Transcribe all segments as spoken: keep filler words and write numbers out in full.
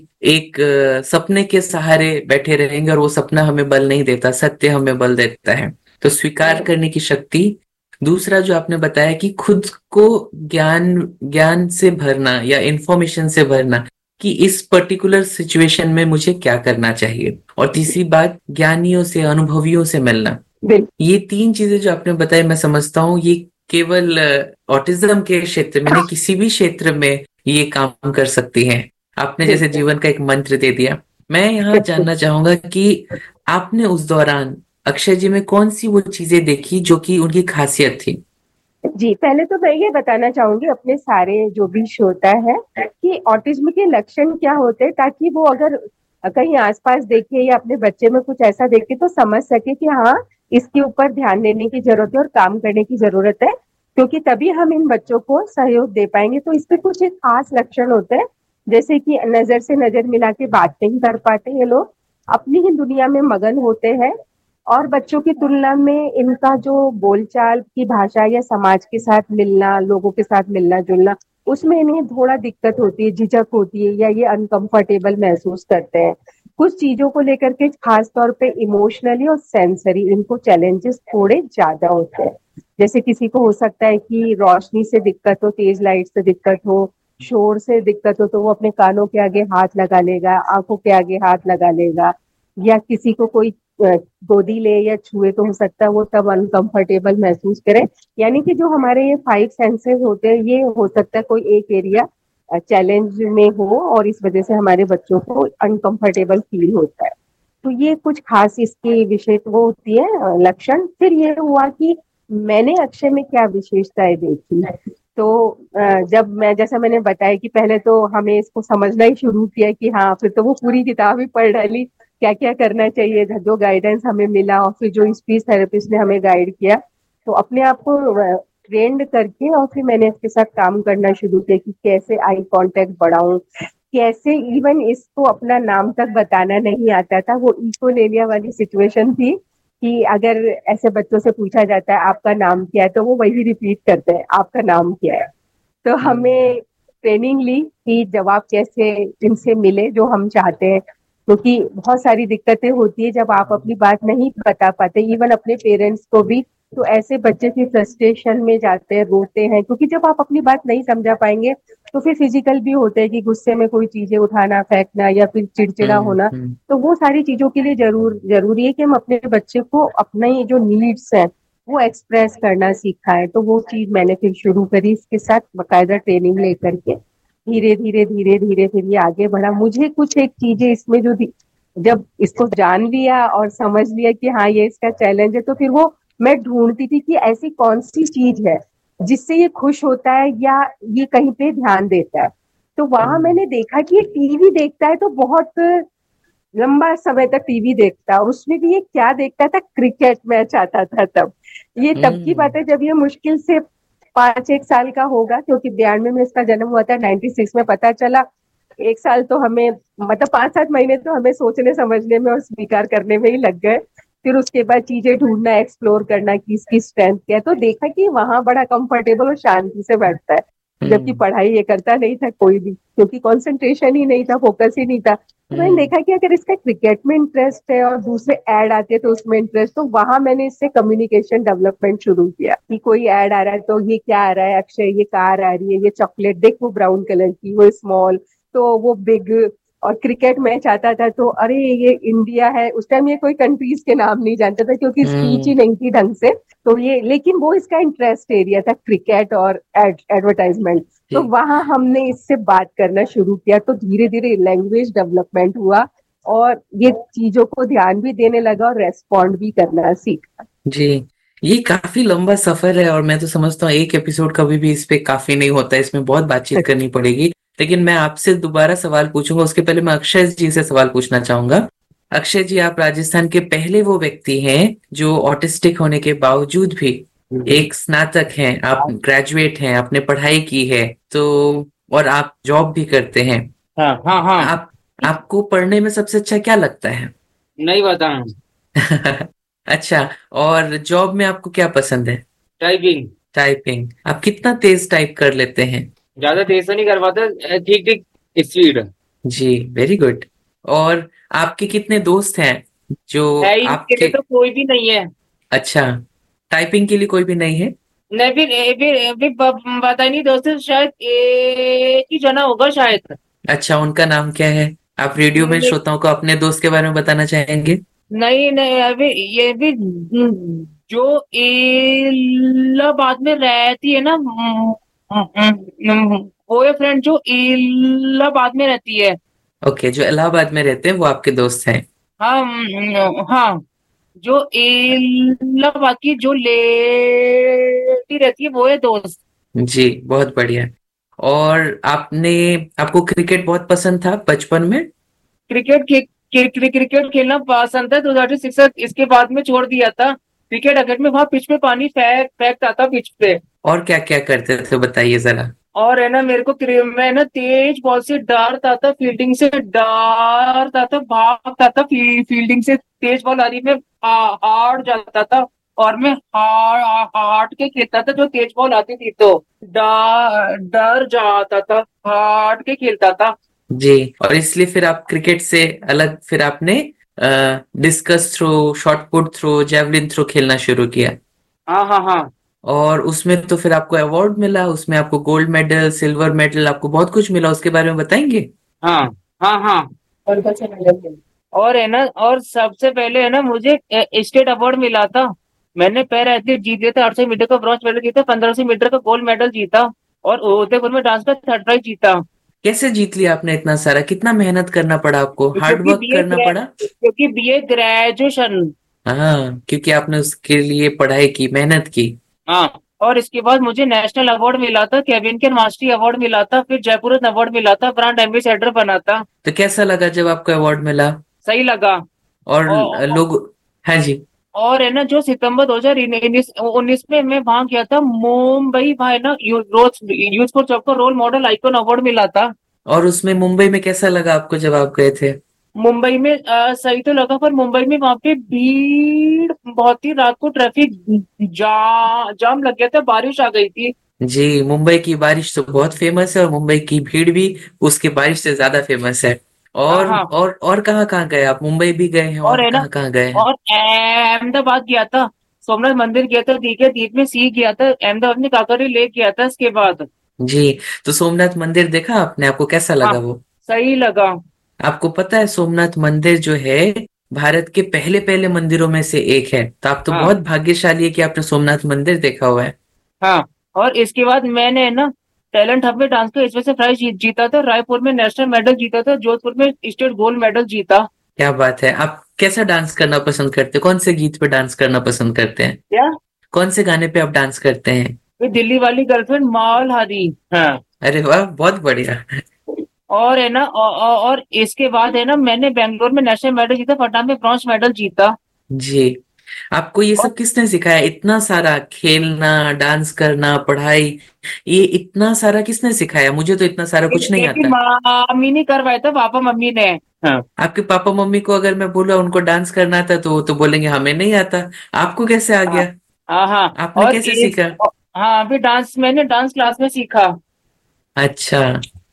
एक अ, सपने के सहारे बैठे रहेंगे और वो सपना हमें बल नहीं देता, सत्य हमें बल देता है। तो स्वीकार करने की शक्ति। दूसरा जो आपने बताया कि खुद को ज्ञान ज्ञान से भरना या इंफॉर्मेशन से भरना, कि इस पर्टिकुलर सिचुएशन में मुझे क्या करना चाहिए। और तीसरी बात, ज्ञानियों से, अनुभवियों से मिलना। बिल्कुल। ये तीन चीजें जो आपने बताई, मैं समझता हूँ ये केवल ऑटिज्म के क्षेत्र में नहीं, किसी भी क्षेत्र में ये काम कर सकती हैं। आपने जैसे बिल्कुल। जीवन का एक मंत्र दे दिया। मैं यहाँ जानना चाहूंगा कि आपने उस दौरान अक्षय जी में कौन सी वो चीजें देखी जो कि उनकी खासियत थी। जी, पहले तो मैं ये बताना चाहूंगी अपने सारे जो भी श्रोता है कि ऑटिज्म के लक्षण क्या होते हैं, ताकि वो अगर कहीं आसपास देखे या अपने बच्चे में कुछ ऐसा देखे तो समझ सके कि हाँ, इसके ऊपर ध्यान देने की जरूरत है और काम करने की जरूरत है, क्योंकि तभी हम इन बच्चों को सहयोग दे पाएंगे। तो इसके कुछ एक खास लक्षण होते हैं, जैसे कि नजर से नजर मिला के बात नहीं कर पाते ये लोग, अपनी ही दुनिया में मगन होते हैं, और बच्चों की तुलना में इनका जो बोलचाल की भाषा या समाज के साथ मिलना, लोगों के साथ मिलना जुलना, उसमें इन्हें थोड़ा दिक्कत होती है, झिझक होती है, या ये अनकंफर्टेबल महसूस करते हैं। कुछ चीजों को लेकर के खास तौर पे इमोशनली और सेंसरी इनको चैलेंजेस थोड़े ज्यादा होते हैं। जैसे किसी को हो सकता है कि रोशनी से दिक्कत हो, तेज लाइट से दिक्कत हो, शोर से दिक्कत हो, तो वो अपने कानों के आगे हाथ लगा लेगा, आंखों के आगे हाथ लगा लेगा। या किसी को कोई गोदी ले या छुए तो हो सकता है वो तब अनकंफर्टेबल महसूस करे। यानी कि जो हमारे ये फाइव सेंसेस होते हैं, ये हो सकता है कोई एक एरिया चैलेंज में हो और इस वजह से हमारे बच्चों को अनकंफर्टेबल फील होता है। तो ये कुछ खास इसके विषय वो होती है लक्षण। फिर ये हुआ कि मैंने अक्षय में क्या विशेषताएं देखी। तो जब मैं, जैसा मैंने बताया कि पहले तो हमें इसको समझना ही शुरू किया कि हाँ, फिर तो वो पूरी किताब ही पढ़ डाली क्या क्या करना चाहिए, जो गाइडेंस हमें मिला, और फिर जो स्पीच थेरेपिस्ट ने हमें गाइड किया, तो अपने आप को ट्रेंड करके और फिर मैंने इसके साथ काम करना शुरू किया कि कैसे आई कांटेक्ट बढ़ाऊं, कैसे इवन इसको अपना नाम तक बताना नहीं आता था। वो इकोलेलिया वाली सिचुएशन थी कि अगर ऐसे बच्चों से पूछा जाता है आपका नाम क्या है, तो वो वही रिपीट करते हैं आपका नाम क्या है। तो हमें ट्रेनिंग ली कि जवाब कैसे इनसे मिले जो हम चाहते हैं, क्योंकि तो बहुत सारी दिक्कतें होती है जब आप अपनी बात नहीं बता पाते, इवन अपने पेरेंट्स को भी। तो ऐसे बच्चे फिर फ्रस्ट्रेशन में जाते हैं, रोते हैं, क्योंकि जब आप अपनी बात नहीं समझा पाएंगे तो फिर फिजिकल भी होते हैं कि गुस्से में कोई चीजें उठाना, फेंकना, या फिर चिड़चिड़ा हम्म होना। हम्म तो वो सारी चीजों के लिए जरूर जरूरी है कि हम अपने बच्चे को अपने जो नीड्स हैं वो एक्सप्रेस करना सिखाएं। तो वो चीज मैंने फिर शुरू करी इसके साथ बाकायदा ट्रेनिंग लेकर के। धीरे धीरे धीरे धीरे फिर ये आगे बढ़ा। मुझे कुछ एक चीजें इसमें जो जब इसको जान लिया और समझ लिया कि हाँ ये इसका चैलेंज है, तो फिर वो मैं ढूंढती थी कि ऐसी कौन सी चीज है जिससे ये खुश होता है या ये कहीं पे ध्यान देता है। तो वहां मैंने देखा कि ये टीवी देखता है, तो बहुत लंबा समय तक टीवी देखता है, और उसमें भी ये क्या देखता था, क्रिकेट मैच आता था तब। ये तब की हम्म बात है जब ये मुश्किल से पांच एक साल का होगा, क्योंकि बयानवे में इसका जन्म हुआ था, नाइन्टी सिक्स में पता चला। एक साल तो हमें, मतलब पांच सात महीने तो हमें सोचने समझने में और स्वीकार करने में ही लग गए। फिर उसके बाद चीजें ढूंढना, एक्सप्लोर करना कि इसकी स्ट्रेंथ क्या है, तो देखा कि वहां बड़ा कंफर्टेबल और शांति से बैठता है, जबकि हम्म पढ़ाई ये करता नहीं था कोई भी, क्योंकि कंसंट्रेशन ही नहीं था, फोकस ही नहीं था। तो मैंने हम्म देखा कि अगर इसका क्रिकेट में इंटरेस्ट है और दूसरे ऐड आते हैं तो उसमें इंटरेस्ट, तो वहां मैंने इससे कम्युनिकेशन डेवलपमेंट शुरू किया कि कोई ऐड आ रहा है तो ये क्या आ रहा है, अक्षय ये कार आ रही है, ये चॉकलेट देख, वो ब्राउन कलर की, वो स्मॉल, तो वो बिग। और क्रिकेट मैच आता था तो अरे ये इंडिया है, उस टाइम ये कोई कंट्रीज के नाम नहीं जानता था क्योंकि स्पीच ही हम्म नहीं थी ढंग से। तो ये, लेकिन वो इसका इंटरेस्ट एरिया था, क्रिकेट और एडवर्टाइजमेंट। तो जी। वहां हमने इससे बात करना शुरू किया, तो धीरे धीरे लैंग्वेज डेवलपमेंट हुआ और ये चीजों को ध्यान भी देने लगा और रेस्पॉन्ड भी करना सीखा। जी, ये काफी लंबा सफर है और मैं तो समझता हूँ एक एपिसोड कभी भी इस पे काफी नहीं होता है, इसमें बहुत बातचीत करनी पड़ेगी। लेकिन मैं आपसे दोबारा सवाल पूछूंगा, उसके पहले मैं अक्षय जी से सवाल पूछना चाहूंगा। अक्षय जी, आप राजस्थान के पहले वो व्यक्ति हैं जो ऑटिस्टिक होने के बावजूद भी एक स्नातक हैं, आप ग्रेजुएट हैं, आपने पढ़ाई की है, तो और आप जॉब भी करते हैं। हाँ हाँ हाँ। आप आपको पढ़ने में सबसे अच्छा क्या लगता है? नहीं बताना। अच्छा, और जॉब में आपको क्या पसंद है? टाइपिंग। टाइपिंग। आप कितना तेज टाइप कर लेते हैं? ज्यादा तेज तो नहीं कर पाता, ठीक ठीक स्पीड। जी, वेरी गुड। और आपके कितने दोस्त हैं जो है ही इसके लिए आपके? तो कोई भी नहीं है। अच्छा, टाइपिंग के लिए कोई भी नहीं है? नहीं फिर ए- फिर फिर ब- पता नहीं दोस्त, शायद एक ही जना होगा शायद। अच्छा, उनका नाम क्या है? आप रेडियो में नहीं श्रोताओं को अपने दोस्त के बारे में बताना चाहेंगे? नहीं नहीं, अभी ये भी जो इलाहाबाद में रहती है ना, वो ये फ्रेंड जो इलाहाबाद में रहती है। ओके, जो इलाहाबाद में रहते हैं वो आपके दोस्त हैं। हाँ हाँ, जो इलाहाबाद की जो लेडी रहती है वो है दोस्त। जी, बहुत बढ़िया। और आपने आपको क्रिकेट बहुत पसंद था बचपन में? क्रिकेट खे, क्रि, क्रि, क्रिकेट खेलना पसंद है, तो सिक्स इसके बाद में छोड़ दिया था। क्रिकेट अकेडमी वहां पिच पे पानी फेंक फेंकता था पिच पे। और क्या क्या करते थे बताइए जरा। और है ना, मेरे को क्रि- मैं ना तेज बॉल से डरता था, फील्डिंग से डरता था, भागता था, फी, फील्डिंग से तेज बॉल आ रही मैं हा- हार जाता था। और मैं हार हार्ट के खेलता था, जो तेज बॉल आती थी तो डर डर जाता था, हार्ट के खेलता था। जी, और इसलिए फिर आप क्रिकेट से अलग फिर आपने discus throw, shot put throw, javelin throw खेलना शुरू किया। हाँ हाँ हाँ और उसमें तो फिर आपको अवार्ड मिला, उसमें आपको गोल्ड मेडल, सिल्वर मेडल, आपको बहुत कुछ मिला, उसके बारे में बताएंगे? हाँ हाँ हाँ। और है ना, और सबसे पहले है ना, मुझे स्टेट अवार्ड मिला था। मैंने पैर एथलीट जीते थे, आठ सौ मीटर का ब्रॉन्ज मेडल जीता, पंद्रह सौ मीटर का गोल्ड मेडल जीता, और उदयपुर में डांस का थर्ड प्राइज जीता। कैसे जीत लिया आपने इतना सारा? कितना मेहनत करना पड़ा आपको? हार्ड क्योंकि वर्क बीए करना पड़ा? क्योंकि बीए ग्रेजुएशन। हाँ, क्योंकि आपने उसके लिए पढ़ाई की, मेहनत की। हाँ, और इसके बाद मुझे नेशनल अवार्ड मिला था, केविन के मास्टरी अवार्ड मिला था, फिर जयपुर रत्न अवार्ड मिला था, ब्रांड एम्बेसडर बना था। तो कैसा लगा जब आपको अवार्ड मिला? सही लगा। और और लोग? हाँ जी। और है ना, जो सितंबर दो हज़ार उन्नीस में मैं वहां गया था मुंबई, भाई ना, यूथ फॉर जॉब को रोल मॉडल आइकॉन अवार्ड मिला था। और उसमें मुंबई में कैसा लगा आपको जब आप गए थे? मुंबई में अ, सही तो लगा, पर मुंबई में वहां पे भीड़ बहुत ही, रात को ट्रैफिक जा, जाम लग गया था, बारिश आ गई थी। जी, मुंबई की बारिश तो बहुत फेमस है और मुंबई की भीड़ भी उसके बारिश से ज्यादा फेमस है। हाँ और हाँ। और और कहाँ कहाँ गए आप? मुंबई भी गए हैं और और है ना, कहाँ कहाँ गए हैं? और अहमदाबाद गया था, सोमनाथ मंदिर गया था, दीघा दीप में सी गया था, अहमदाबाद में काकरी लेक गया था इसके बाद। जी, तो सोमनाथ मंदिर देखा आपने? आपको कैसा हाँ, लगा वो? सही लगा। आपको पता है सोमनाथ मंदिर जो है भारत के पहले पहले मंदिरों में से एक है, तो आप तो हाँ बहुत भाग्यशाली है कि आपने सोमनाथ मंदिर देखा हुआ है। हाँ। और इसके बाद मैंने ना टैलेंट हब में डांस का इसमें से प्राइज जीत, जीता था, रायपुर में नेशनल मेडल जीता था, जोधपुर में स्टेट गोल्ड मेडल जीता। क्या बात है! आप कैसा डांस करना पसंद करते हैं? कौन से गीत पे डांस करना पसंद करते हैं? क्या? कौन से गाने पे आप डांस करते हैं? फिर दिल्ली वाली गर्लफ्रेंड माल हरी। हाँ। अरे वाह, बहुत बढ़िया। और है ना, औ, औ, और इसके बाद है ना, मैंने बेंगलोर में नेशनल मेडल जीता, पटना में ब्रॉन्ज मेडल जीता। जी, आपको ये और सब किसने सिखाया? इतना सारा खेलना, डांस करना, पढ़ाई, ये इतना सारा किसने सिखाया? मुझे तो इतना सारा कुछ नहीं मेरी आता। मम्मी ने करवाया था, पापा मम्मी ने। हाँ आपके पापा मम्मी को अगर मैं बोला उनको डांस करना आता तो वो तो बोलेंगे हमें नहीं आता। आपको कैसे आ हाँ गया? हाँ हाँ। आपने और कैसे एक, सीखा? हाँ, फिर डांस मैंने डांस क्लास में सीखा। अच्छा।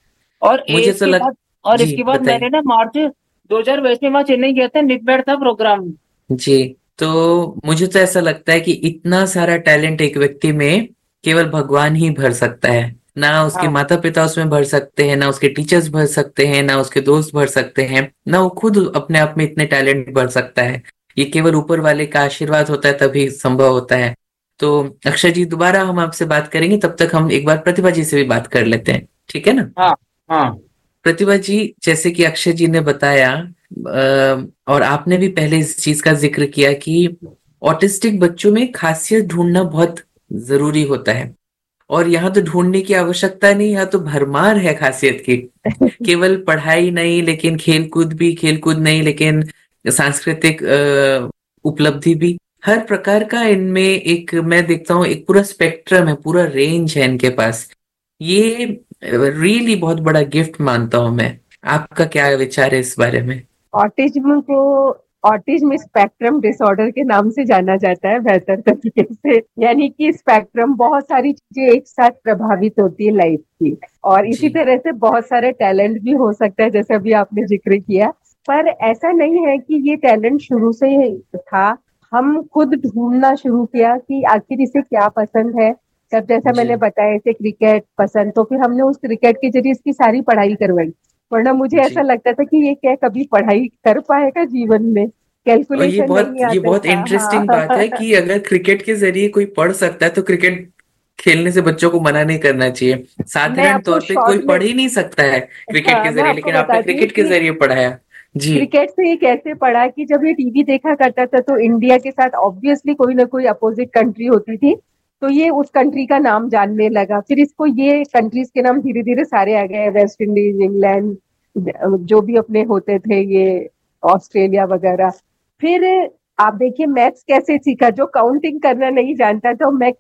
और मुझे तो इसके लग बाद और जी, इसके बाद मैंने बताइए। ना मार्च दो हज़ार बाईस में वहां चेन्नई गया था, निटबैट था प्रोग्राम। जी, तो मुझे तो ऐसा लगता है कि इतना सारा टैलेंट एक व्यक्ति में केवल भगवान ही भर सकता है। ना उसके हाँ माता पिता उसमें भर सकते हैं, ना उसके टीचर्स भर सकते हैं, ना उसके दोस्त भर सकते हैं, ना वो खुद अपने आप में इतने टैलेंट भर सकता है। ये केवल ऊपर वाले का आशीर्वाद होता है तभी संभव होता है। तो अक्षय जी, दोबारा हम आपसे बात करेंगे, तब तक हम एक बार प्रतिभा जी से भी बात कर लेते हैं, ठीक है ना? हाँ हाँ प्रतिभा जी, जैसे कि अक्षय जी ने बताया अ, और आपने भी पहले इस चीज का जिक्र किया कि ऑटिस्टिक बच्चों में खासियत ढूंढना बहुत जरूरी होता है। और यहाँ तो ढूंढने की आवश्यकता नहीं, यहाँ तो भरमार है खासियत की। केवल पढ़ाई नहीं लेकिन खेलकूद भी, खेलकूद नहीं लेकिन सांस्कृतिक अ, उपलब्धि भी, हर प्रकार का इनमें एक मैं देखता हूँ, एक पूरा स्पेक्ट्रम है, पूरा रेंज है इनके पास। ये रियली बहुत बड़ा गिफ्ट मानता हूं मैं। आपका क्या विचार है इस बारे में? ऑटिज्म को ऑटिज्म स्पेक्ट्रम डिसऑर्डर के नाम से जाना जाता है बेहतर तरीके से। यानी कि स्पेक्ट्रम बहुत सारी चीजें एक साथ प्रभावित होती है लाइफ की, और इसी जी तरह से बहुत सारे टैलेंट भी हो सकता है, जैसे अभी आपने जिक्र किया। पर ऐसा नहीं है कि ये टैलेंट शुरू से ही था, हम खुद ढूंढना शुरू किया कि आखिर इसे क्या पसंद है। तब जैसा जी मैंने बताया इसे क्रिकेट पसंद, तो फिर हमने उस क्रिकेट के जरिए इसकी सारी पढ़ाई करवाई। वरना मुझे ऐसा जी। लगता था कि ये क्या कभी पढ़ाई कर पाएगा जीवन में, और ये कैलकुलेशन बहुत नहीं ये आता बहुत था। इंटरेस्टिंग बात है हाँ कि अगर क्रिकेट के जरिए कोई पढ़ सकता है तो क्रिकेट खेलने से बच्चों को मना नहीं करना चाहिए। मैं साधारण आपको तौर पे कोई शॉर्ट में, पढ़ ही नहीं सकता है क्रिकेट हाँ के मैं जरिए, आपको लेकिन आपने बताती हूँ क्रिकेट के कि जरिए पढ़ाया। जी क्रिकेट से ये कैसे पढ़ा कि जब ये टीवी देखा करता था तो इंडिया के साथ ऑब्वियसली कोई ना कोई अपोजिट कंट्री होती थी, तो ये उस कंट्री का नाम जानने लगा। फिर इसको ये कंट्रीज के नाम धीरे धीरे सारे आ गए, वेस्ट इंडीज, इंग्लैंड, जो भी अपने होते थे ये, ऑस्ट्रेलिया वगैरह। फिर आप देखिए मैथ्स कैसे सीखा, जो काउंटिंग करना नहीं जानता था, मैं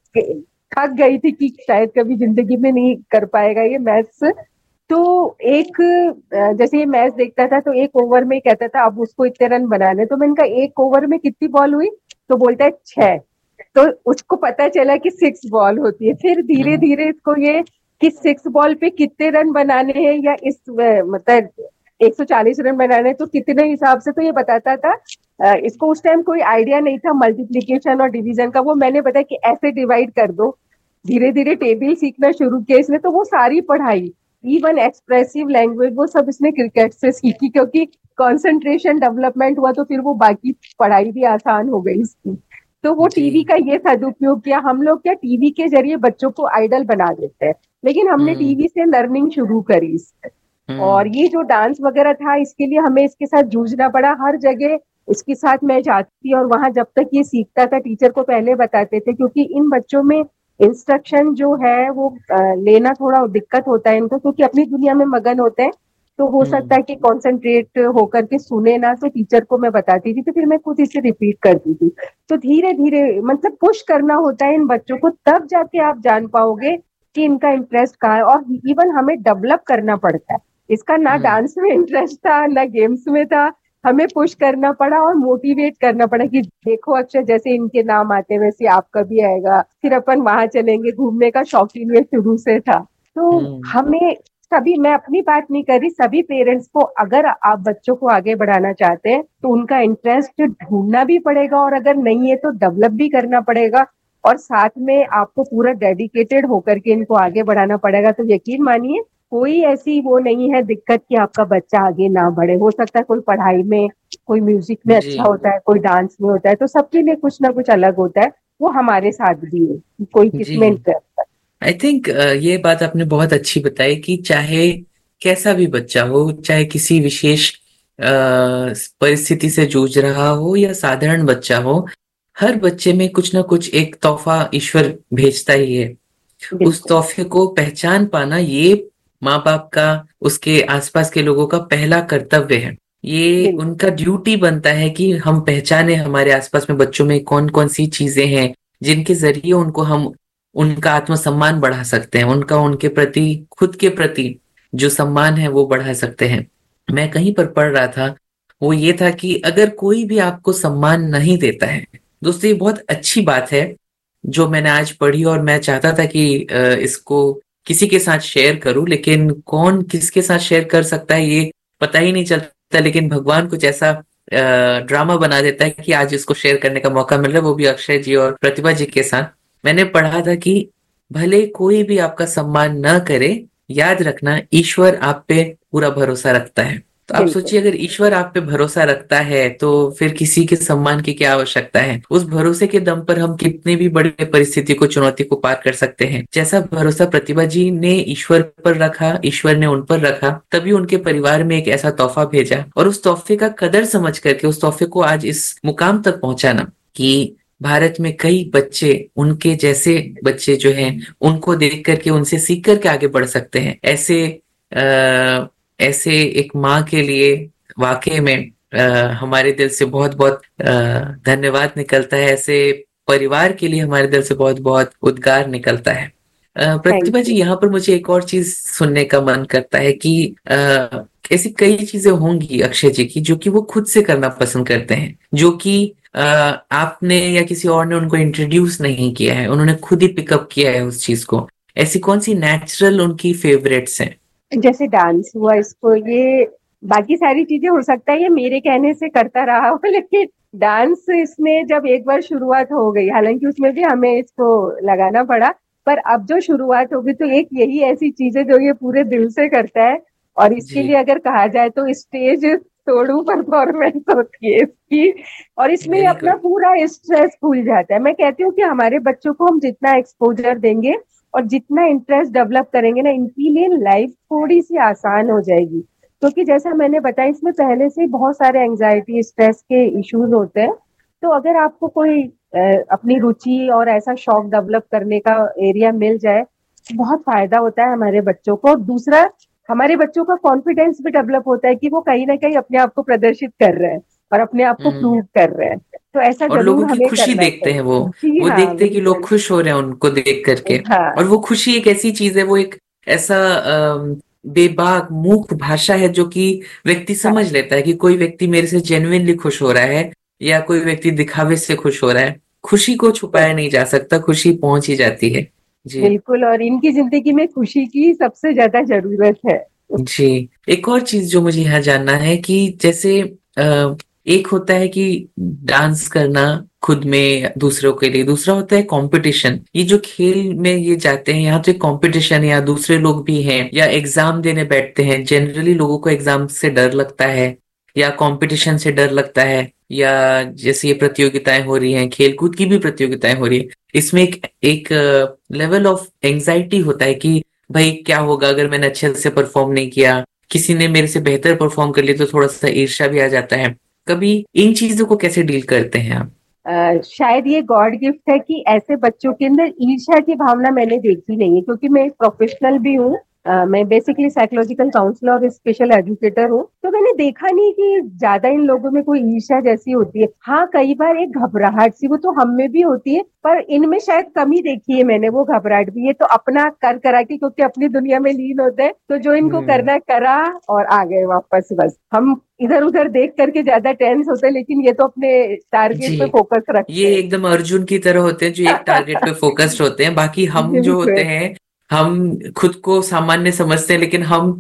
थक गई थी कि शायद कभी जिंदगी में नहीं कर पाएगा ये मैथ्स। तो एक अ, जैसे ये मैच देखता था तो एक ओवर में कहता था अब उसको इतने रन बनाने, तो मैंने कहा एक ओवर में कितनी बॉल हुई, तो बोलता है छह। तो उसको पता चला कि सिक्स बॉल होती है। फिर धीरे हम्म, धीरे इसको ये कि सिक्स बॉल पे कितने रन बनाने हैं, या इस अ, मतलब एक सौ चालीस रन बनाने हैं, तो कितने हिसाब से तो ये बताता था। अ, इसको उस टाइम कोई आइडिया नहीं था मल्टीप्लीकेशन और डिवीजन का, वो मैंने बताया कि ऐसे डिवाइड कर दो। धीरे धीरे टेबल सीखना शुरू किया इसने, तो वो सारी पढ़ाई, इवन एक्सप्रेसिव लैंग्वेज, वो सब इसने क्रिकेट से सीखी, क्योंकि कंसंट्रेशन डेवलपमेंट हुआ तो फिर वो बाकी पढ़ाई भी आसान हो गई इसकी। तो वो जी टीवी का ये सदुपयोग किया। हम लोग क्या टीवी के जरिए बच्चों को आइडल बना देते हैं, लेकिन हमने हम्म टीवी से लर्निंग शुरू करी इससे। और हम्म ये जो डांस वगैरह था, इसके लिए हमें इसके साथ जूझना पड़ा हर जगह। इसके साथ मैं जाती और वहां जब तक ये सीखता था टीचर को पहले बताते थे, क्योंकि इन बच्चों में इंस्ट्रक्शन जो है वो अ, लेना थोड़ा दिक्कत होता है इनको, क्योंकि अपनी दुनिया में मगन होते हैं। तो हो सकता हम्म है कि कंसंट्रेट होकर के सुने ना, तो टीचर को मैं बताती थी, तो फिर मैं खुद इसे रिपीट करती थी। तो धीरे धीरे मतलब पुश करना होता है इन बच्चों को, तब जाके आप जान पाओगे कि इनका इंटरेस्ट कहाँ है। और इवन हमें डेवलप करना पड़ता है। इसका ना हम्म डांस में इंटरेस्ट था ना गेम्स में था, हमें पुश करना पड़ा और मोटिवेट करना पड़ा कि देखो अक्षय, जैसे इनके नाम आते हैं वैसे आपका भी आएगा, फिर अपन वहां चलेंगे। घूमने का शौकीन ये शुरू से था। तो हम्म हमें सभी, मैं अपनी बात नहीं कर रही, सभी पेरेंट्स को, अगर आप बच्चों को आगे बढ़ाना चाहते हैं तो उनका इंटरेस्ट ढूंढना भी पड़ेगा, और अगर नहीं है तो डेवलप भी करना पड़ेगा, और साथ में आपको पूरा डेडिकेटेड होकर के इनको आगे बढ़ाना पड़ेगा। तो यकीन मानिए कोई ऐसी वो नहीं है दिक्कत कि आपका बच्चा आगे ना बढ़े। हो सकता है कोई पढ़ाई में, कोई म्यूजिक में जी अच्छा होता है, कोई डांस में होता है, तो सबके लिए कुछ ना कुछ अलग होता है। वो हमारे साथ भी है कि कोई जी। किसमें इंटरेस्ट है। आई थिंक ये बात आपने बहुत अच्छी बताई कि चाहे कैसा भी बच्चा हो, चाहे किसी विशेष अ, परिस्थिति से जूझ रहा हो या साधारण बच्चा हो, हर बच्चे में कुछ ना कुछ एक तोहफा ईश्वर भेजता ही है। उस बिल्कुल तोहफे को पहचान पाना ये माँ बाप का, उसके आसपास के लोगों का पहला कर्तव्य है। ये बिल्कुल उनका ड्यूटी बनता है कि हम पहचाने हमारे आसपास में बच्चों में कौन कौन सी चीजें हैं जिनके जरिए उनको हम उनका आत्मसम्मान बढ़ा सकते हैं, उनका उनके प्रति, खुद के प्रति जो सम्मान है वो बढ़ा सकते हैं। मैं कहीं पर पढ़ रहा था, वो ये था कि अगर कोई भी आपको सम्मान नहीं देता है, दोस्तों ये बहुत अच्छी बात है जो मैंने आज पढ़ी, और मैं चाहता था कि अ, इसको किसी के साथ शेयर करूं, लेकिन कौन किसके साथ शेयर कर सकता है ये पता ही नहीं चलता। लेकिन भगवान कुछ ऐसा ड्रामा बना देता है कि आज इसको शेयर करने का मौका मिल रहा है, वो भी अक्षय जी और प्रतिभा जी के साथ। मैंने पढ़ा था कि भले कोई भी आपका सम्मान न करे, याद रखना ईश्वर आप पे पूरा भरोसा रखता है। तो आप बिल्कुल सोचिए, अगर ईश्वर आप पे भरोसा रखता है तो फिर किसी के सम्मान की क्या आवश्यकता है। उस भरोसे के दम पर हम कितने भी बड़े परिस्थिति को, चुनौती को पार कर सकते हैं। जैसा भरोसा प्रतिभा जी ने ईश्वर पर रखा, ईश्वर ने उन पर रखा, तभी उनके परिवार में एक ऐसा तोहफा भेजा, और उस तोहफे का कदर समझ करके उस तोहफे को आज इस मुकाम तक पहुंचाना कि भारत में कई बच्चे, उनके जैसे बच्चे जो हैं, उनको देख करके, उनसे सीख करके आगे बढ़ सकते हैं। ऐसे आ, ऐसे एक माँ के लिए वाकई में आ, हमारे दिल से बहुत बहुत आ, धन्यवाद निकलता है। ऐसे परिवार के लिए हमारे दिल से बहुत बहुत उद्गार निकलता है। अ, थैंक प्रतिभा जी, यू। यहाँ पर मुझे एक और चीज सुनने का मन करता है कि आ, ऐसी कई चीजें होंगी अक्षय जी की जो कि वो खुद से करना पसंद करते हैं, जो कि अ, आपने या किसी और ने उनको इंट्रोड्यूस नहीं किया है, उन्होंने खुद ही पिकअप किया है उस चीज को। ऐसी कौन सी नेचुरल उनकी फेवरेट्स हैं? जैसे डांस हुआ, इसको ये बाकी सारी चीजें हो सकता है ये मेरे कहने से करता रहा हो, लेकिन डांस इसमें जब एक बार शुरुआत हो गई, हालांकि उसमें भी हमें इसको लगाना पड़ा, पर अब जो शुरुआत होगी तो एक यही ऐसी चीज है जो ये पूरे दिल से करता है। और इसके जी लिए अगर कहा जाए तो स्टेज तोड़ू परफॉर्मेंस होती है इसकी, और इसमें वेरी अपना गुड। पूरा स्ट्रेस भूल जाता है। मैं कहती हूँ कि हमारे बच्चों को हम जितना एक्सपोजर देंगे और जितना इंटरेस्ट डेवलप करेंगे ना, इनके लिए लाइफ थोड़ी सी आसान हो जाएगी। क्योंकि जैसा मैंने बताया, इसमें पहले से ही बहुत सारे एंजाइटी स्ट्रेस के इश्यूज होते हैं। तो अगर आपको कोई अ, अपनी रुचि और ऐसा शौक डेवलप करने का एरिया मिल जाए तो बहुत फायदा होता है हमारे बच्चों को। और दूसरा, हमारे बच्चों का कॉन्फिडेंस भी डेवलप होता है कि वो कहीं ना कहीं अपने आप को प्रदर्शित कर रहे हैं और अपने आप को हम्म। प्रूव कर रहे हैं। तो ऐसा और लोगों जरूर की हमें खुशी करना देखते हैं, वो चाहिए। जी वो हाँ, देखते हैं कि लोग बिल्कुल। खुश हो रहे हैं उनको देख करके। और हाँ, वो खुशी एक ऐसी चीज है, वो एक ऐसा अम, बेबाक मूक भाषा है जो कि व्यक्ति हाँ, समझ लेता है कि कोई व्यक्ति मेरे से जेन्युइनली खुश हो रहा है या कोई व्यक्ति दिखावे से खुश हो रहा है। खुशी को छुपाया नहीं जा सकता, खुशी पहुंच ही जाती है। जी। बिल्कुल। और इनकी जिंदगी में खुशी की सबसे ज्यादा जरूरत है। जी। एक और चीज जो मुझे यहाँ जानना है कि जैसे अ, एक होता है कि डांस करना खुद में दूसरों के लिए, दूसरा होता है कंपटीशन। ये जो खेल में ये जाते हैं, यहाँ तो एक कंपटीशन, या दूसरे लोग भी हैं, या एग्जाम देने बैठते हैं। जनरली लोगों को एग्जाम से डर लगता है या कंपटीशन से डर लगता है, या जैसे ये प्रतियोगिताएं हो रही हैं, खेलकूद की भी प्रतियोगिताएं हो रही है, इसमें एक एक लेवल ऑफ एंजाइटी होता है कि भाई क्या होगा अगर मैंने अच्छे से परफॉर्म नहीं किया, किसी ने मेरे से बेहतर परफॉर्म कर लिया तो थोड़ा सा ईर्ष्या भी आ जाता है। कभी इन चीजों को कैसे डील करते हैं आप? अ, शायद ये गॉड गिफ्ट है कि ऐसे बच्चों के अंदर ईर्ष्या की भावना मैंने देखी नहीं है, क्योंकि मैं एक प्रोफेशनल भी हूँ। अ, मैं बेसिकली साइकोलॉजिकल काउंसलर और स्पेशल एजुकेटर हूँ, तो मैंने देखा नहीं कि ज्यादा इन लोगों में कोई ईर्ष्या जैसी होती है। हाँ, कई बार एक घबराहट सी, वो तो हम में भी होती है, पर इनमें शायद कमी देखी है मैंने, वो घबराहट भी। ये तो अपना कर करा के, क्योंकि अपनी दुनिया में लीन होते हैं, तो जो इनको हम्म। करना है करा और आ गए वापस। बस हम इधर उधर देख करके ज्यादा टेंस होते हैं, लेकिन ये तो अपने जी। टारगेट पे फोकस ये रखते हैं। एकदम अर्जुन की तरह होते हैं जो एक टारगेट पे फोकस्ड होते हैं। बाकी हम जो होते बिल्कुल। हैं, हम खुद को सामान्य समझते हैं, लेकिन हम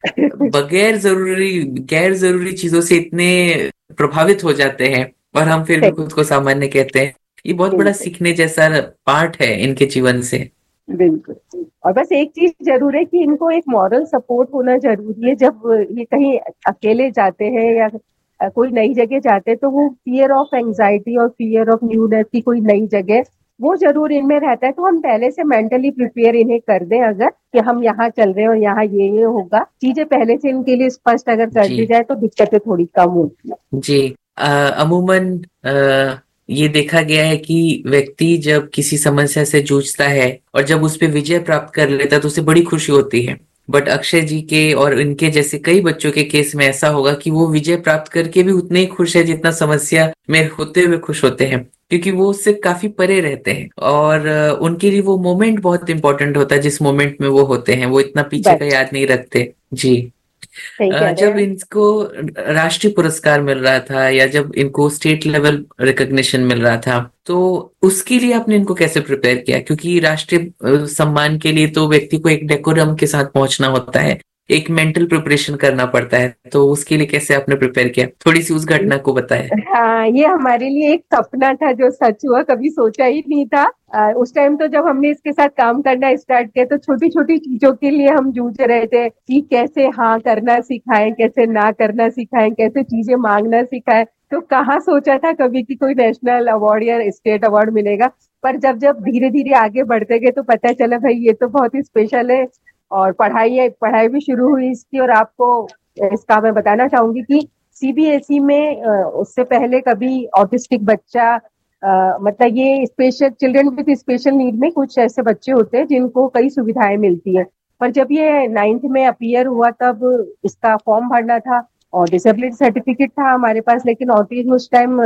बगैर जरूरी गैर जरूरी चीजों से इतने प्रभावित हो जाते हैं, और हम फिर भी सही। खुद को सामान्य कहते हैं। ये बहुत बड़ा बिल्कुल। सीखने जैसा पार्ट है इनके जीवन से। बिल्कुल। और बस एक चीज जरूर है कि इनको एक मॉरल सपोर्ट होना जरूरी है। जब ये कहीं अकेले जाते हैं या अ, कोई नई जगह जाते हैं, तो वो फियर ऑफ एंजाइटी और फियर ऑफ न्यूनेस की कोई नई जगह, वो जरूर इनमें रहता है। तो हम पहले से मेंटली प्रिपेयर इन्हें कर दें, अगर कि हम यहाँ चल रहे हैं और यहाँ ये ये होगा, चीजें पहले से इनके लिए स्पष्ट अगर कर दी जी। जाए तो दिक्कतें थोड़ी कम होती है। जी। अ, अमूमन अ, ये देखा गया है कि व्यक्ति जब किसी समस्या से जूझता है और जब उस पे विजय प्राप्त कर लेता है तो उसे बड़ी खुशी होती है। बट अक्षय जी के और इनके जैसे कई बच्चों के केस में ऐसा होगा कि वो विजय प्राप्त करके भी उतने ही खुश है जितना समस्या में होते हुए खुश होते हैं, क्योंकि वो उससे काफी परे रहते हैं। और अ, उनके लिए वो मोमेंट बहुत इंपॉर्टेंट होता है, जिस मोमेंट में वो होते हैं, वो इतना पीछे का बस याद नहीं रखते। जी। सही अ, कह रहे जब हैं। इनको राष्ट्रीय पुरस्कार मिल रहा था या जब इनको स्टेट लेवल रिकॉग्निशन मिल रहा था, तो उसके लिए आपने इनको कैसे प्रिपेयर किया? क्योंकि राष्ट्रीय अ, सम्मान के लिए तो व्यक्ति को एक डेकोरम के साथ पहुंचना होता है, एक मेंटल प्रिपरेशन करना पड़ता है। तो उसके लिए कैसे आपने प्रिपेयर किया? थोड़ी सी उस घटना को बताएं। हाँ, ये हमारे लिए एक सपना था जो सच हुआ, कभी सोचा ही नहीं था। आ, उस टाइम तो जब हमने इसके साथ काम करना स्टार्ट किया, तो छोटी छोटी चीजों के लिए हम जूझ रहे थे कि कैसे हाँ करना सिखाएं, कैसे ना करना सिखाएं, कैसे चीजें मांगना सिखाएं। तो कहाँ सोचा था कभी कि कोई नेशनल अवार्ड या स्टेट अवार्ड मिलेगा। पर जब जब धीरे धीरे आगे बढ़ते गए तो पता चला भाई ये तो बहुत ही स्पेशल है। और पढ़ाई है, पढ़ाई भी शुरू हुई इसकी। और आपको इसका मैं बताना चाहूंगी कि सीबीएसई में अ, उससे पहले कभी ऑटिस्टिक बच्चा, अ, मतलब ये special children with special need में कुछ ऐसे बच्चे होते हैं जिनको कई सुविधाएं मिलती है। पर जब ये नाइन्थ में अपीयर हुआ तब इसका फॉर्म भरना था और डिसेबिलिटी सर्टिफिकेट था हमारे पास, लेकिन ऑटिज्म उस time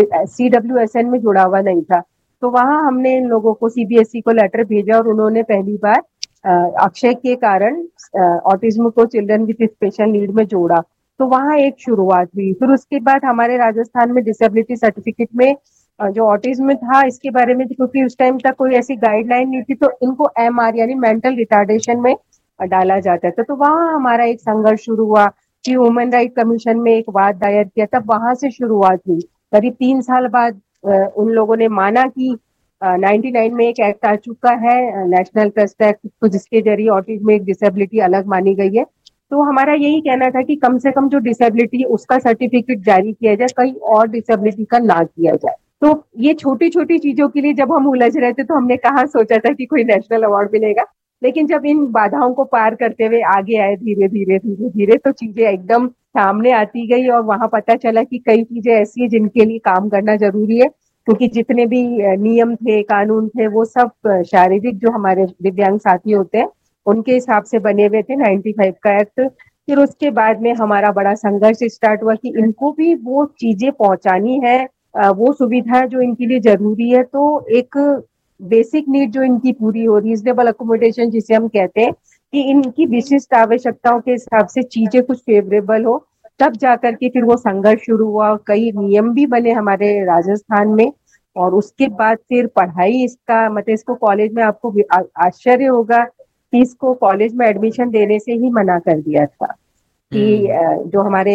C W S N में जुड़ा हुआ नहीं था। तो वहां हमने इन लोगों को सीबीएसई को लेटर भेजा और उन्होंने पहली बार अक्षय के कारण ऑटिज्म को चिल्ड्रन विद स्पेशल नीड में जोड़ा, तो वहाँ एक शुरुआत हुई। फिर उसके बाद हमारे राजस्थान में डिसेबिलिटी सर्टिफिकेट में जो ऑटिज्म था इसके बारे में, क्योंकि उस टाइम तक कोई ऐसी गाइडलाइन नहीं थी, तो इनको एम आर यानी मेंटल रिटार्डेशन में डाला जाता था। तो वहाँ हमारा एक संघर्ष शुरू हुआ कि ह्यूमन राइट कमीशन में एक वाद दायर किया, तब वहां से शुरुआत हुई। करीब तीन साल बाद उन लोगों ने माना कि नाइन्टी नाइन में एक एक्ट आ चुका है, नेशनल ट्रस्ट एक्ट, तो जिसके जरिए ऑटिज्म में एक डिसेबिलिटी अलग मानी गई है। तो हमारा यही कहना था कि कम से कम जो डिसेबिलिटी उसका सर्टिफिकेट जारी किया जाए, कहीं और डिसेबिलिटी का ना किया जाए। तो ये छोटी छोटी चीजों के लिए जब हम उलझ रहे थे तो हमने कहाँ सोचा था कि कोई नेशनल अवार्ड मिलेगा, लेकिन जब इन बाधाओं को पार करते हुए आगे आए धीरे धीरे धीरे धीरे तो चीजें एकदम सामने आती गई, और वहां पता चला कि कई चीजें ऐसी है जिनके लिए काम करना जरूरी है, क्योंकि जितने भी नियम थे, कानून थे, वो सब शारीरिक जो हमारे दिव्यांग साथी होते हैं उनके हिसाब से बने हुए थे, नाइन्टी फाइव का एक्ट। फिर उसके बाद में हमारा बड़ा संघर्ष स्टार्ट हुआ कि इनको भी वो चीजें पहुंचानी है, वो सुविधा जो इनके लिए जरूरी है। तो एक बेसिक नीड जो इनकी पूरी हो, रीजनेबल अकोमोडेशन जिसे हम कहते हैं, कि इनकी विशिष्ट आवश्यकताओं के हिसाब से चीजें कुछ फेवरेबल हो, तब जाकर के फिर वो संघर्ष शुरू हुआ। कई नियम भी बने हमारे राजस्थान में, और उसके बाद फिर पढ़ाई इसका मतलब इसको कॉलेज में, आपको आश्चर्य होगा कि इसको कॉलेज में एडमिशन देने से ही मना कर दिया था कि जो हमारे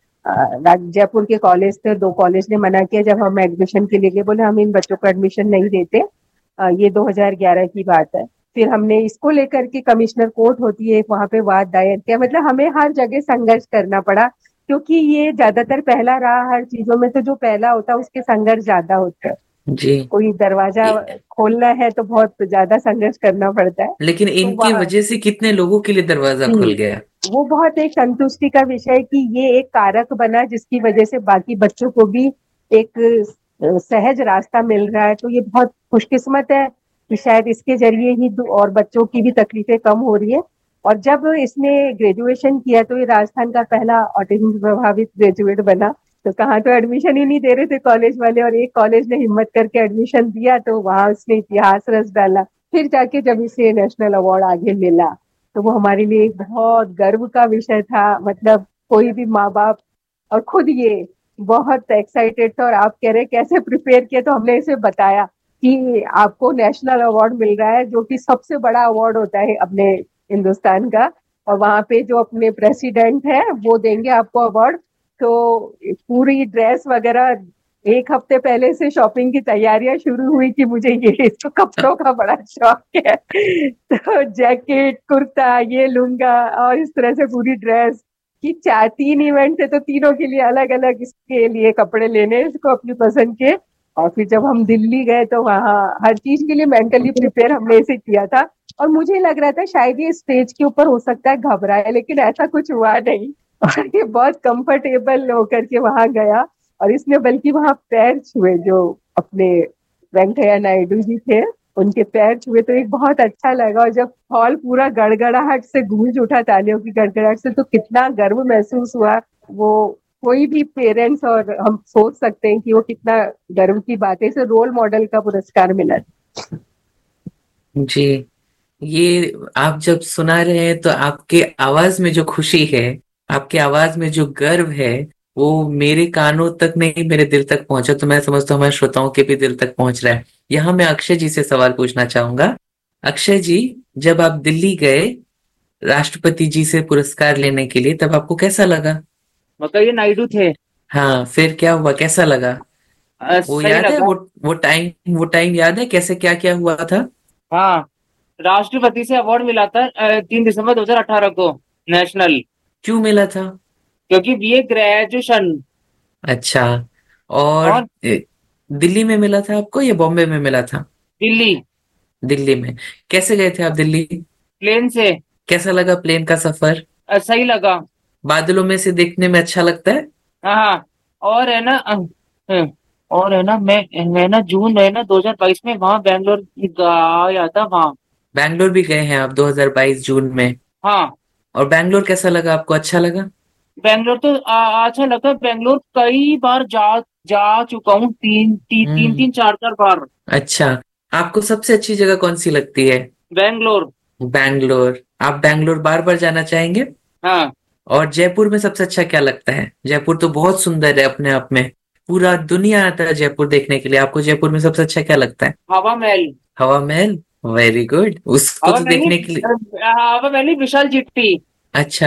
जयपुर के कॉलेज थे, दो कॉलेज ने मना किया जब हम एडमिशन के लिए गए, बोले हम इन बच्चों को एडमिशन नहीं देते। ये दो हज़ार ग्यारह की बात है। फिर हमने इसको लेकर के कमिश्नर कोर्ट होती है वहां पे वाद दायर किया। मतलब हमें हर जगह संघर्ष करना पड़ा, क्योंकि ये ज्यादातर पहला रहा हर चीजों में, तो जो पहला होता है उसके संघर्ष ज्यादा होता है जी। कोई दरवाजा खोलना है तो बहुत ज्यादा संघर्ष करना पड़ता है, लेकिन इनकी तो वजह से कितने लोगों के लिए दरवाजा खुल गया। वो बहुत एक संतुष्टि का विषय कि ये एक कारक बना जिसकी वजह से बाकी बच्चों को भी एक सहज रास्ता मिल रहा है। तो ये बहुत खुशकिस्मत है कि शायद इसके जरिए ही और बच्चों की भी तकलीफें कम हो रही है। और जब इसने ग्रेजुएशन किया तो ये राजस्थान का पहला ऑटिज्म प्रभावित ग्रेजुएट बना। तो कहाँ तो एडमिशन ही नहीं दे रहे थे कॉलेज वाले, और एक कॉलेज ने हिम्मत करके एडमिशन दिया, तो वहां उसने इतिहास रच डाला। फिर जाके जब इसे नेशनल अवार्ड आगे मिला तो वो हमारे लिए एक बहुत गर्व का विषय था। मतलब कोई भी माँ बाप, और खुद ये बहुत एक्साइटेड था, और आप कह रहे कैसे प्रिपेयर किया, तो हमने इसे बताया कि आपको नेशनल अवार्ड मिल रहा है, जो कि सबसे बड़ा अवार्ड होता है अपने हिंदुस्तान का, और वहां पे जो अपने प्रेसिडेंट है वो देंगे आपको अवार्ड। तो पूरी ड्रेस वगैरह एक हफ्ते पहले से शॉपिंग की तैयारियां शुरू हुई कि मुझे ये इसको कपड़ों का बड़ा शौक है, तो जैकेट, कुर्ता ये लूंगा, और इस तरह से पूरी ड्रेस कि चार तीन इवेंट थे तो तीनों के लिए अलग अलग इसके लिए कपड़े लेने इसको अपनी पसंद के। और फिर जब हम दिल्ली गए तो वहाँ हर चीज के लिए मेंटली प्रिपेयर हमने इसे किया था, और मुझे लग रहा था शायद ये स्टेज के ऊपर हो सकता है घबराए, लेकिन ऐसा कुछ हुआ नहीं, और ये बहुत कंफर्टेबल होकर के वहां गया। और इसने बल्कि वहां पैर छुए, जो अपने वेंकैया नायडू जी थे उनके पैर छुए, तो एक बहुत अच्छा लगा। और जब हॉल पूरा गड़गड़ाहट से गूंज उठा तालियों की गड़गड़ाहट से, तो कितना गर्व महसूस हुआ। वो कोई भी पेरेंट्स, और हम सोच सकते हैं कि वो कितना गर्व की बात है, इसे रोल मॉडल का पुरस्कार मिला जी। ये आप जब सुना रहे हैं तो आपके आवाज में जो खुशी है, आपके आवाज में जो गर्व है, वो मेरे कानों तक नहीं मेरे दिल तक पहुंचा, तो मैं समझता हूँ हमारे श्रोताओं के भी दिल तक पहुंच रहा है। यहाँ मैं अक्षय जी से सवाल पूछना चाहूंगा। अक्षय जी, जब आप दिल्ली गए राष्ट्रपति जी से पुरस्कार लेने के लिए, तब आपको कैसा लगा? मतलब ये नायडू थे। हाँ, फिर क्या हुआ, कैसा लगा? वो याद है, वो वो टाइम वो टाइम याद है कैसे क्या क्या हुआ था? हाँ, राष्ट्रपति से अवार्ड मिला था तीन दिसंबर दो हज़ार अठारह को नेशनल। क्यों मिला था? क्योंकि बीए ग्रेजुएशन। अच्छा, और, और दिल्ली में मिला था आपको या बॉम्बे में मिला था? दिल्ली। दिल्ली में। कैसे गए थे आप दिल्ली? प्लेन से। कैसा लगा प्लेन का सफर? सही लगा। बादलों में से देखने में अच्छा लगता है। हाँ, और है ना और है ना मैं मैं ना जून है ना दो हज़ार बाईस में वहाँ बैंगलोर गया था। वहाँ बैंगलोर भी गए हैं आप दो हज़ार बाईस जून में? हाँ। और बैंगलोर कैसा लगा आपको, अच्छा लगा? बैंगलोर तो आ, अच्छा लगा। बैंगलोर कई बार जा जा चुका हूँ, तीन ती, तीन तीन चार चार बार। अच्छा, आपको सबसे अच्छी जगह कौन सी लगती है? बैंगलोर। बैंगलोर, आप बैंगलोर बार बार जाना चाहेंगे? हाँ। और जयपुर में सबसे अच्छा क्या लगता है? जयपुर तो बहुत सुंदर है अपने आप में, पूरा दुनिया आता है जयपुर देखने के लिए। आपको जयपुर में सबसे अच्छा क्या लगता है? हवा महल। हवा महल, वेरी गुड, उसको हवा तो महल देखने के लिए। नहीं, हवा महल नहीं, विशाल जीटी। अच्छा,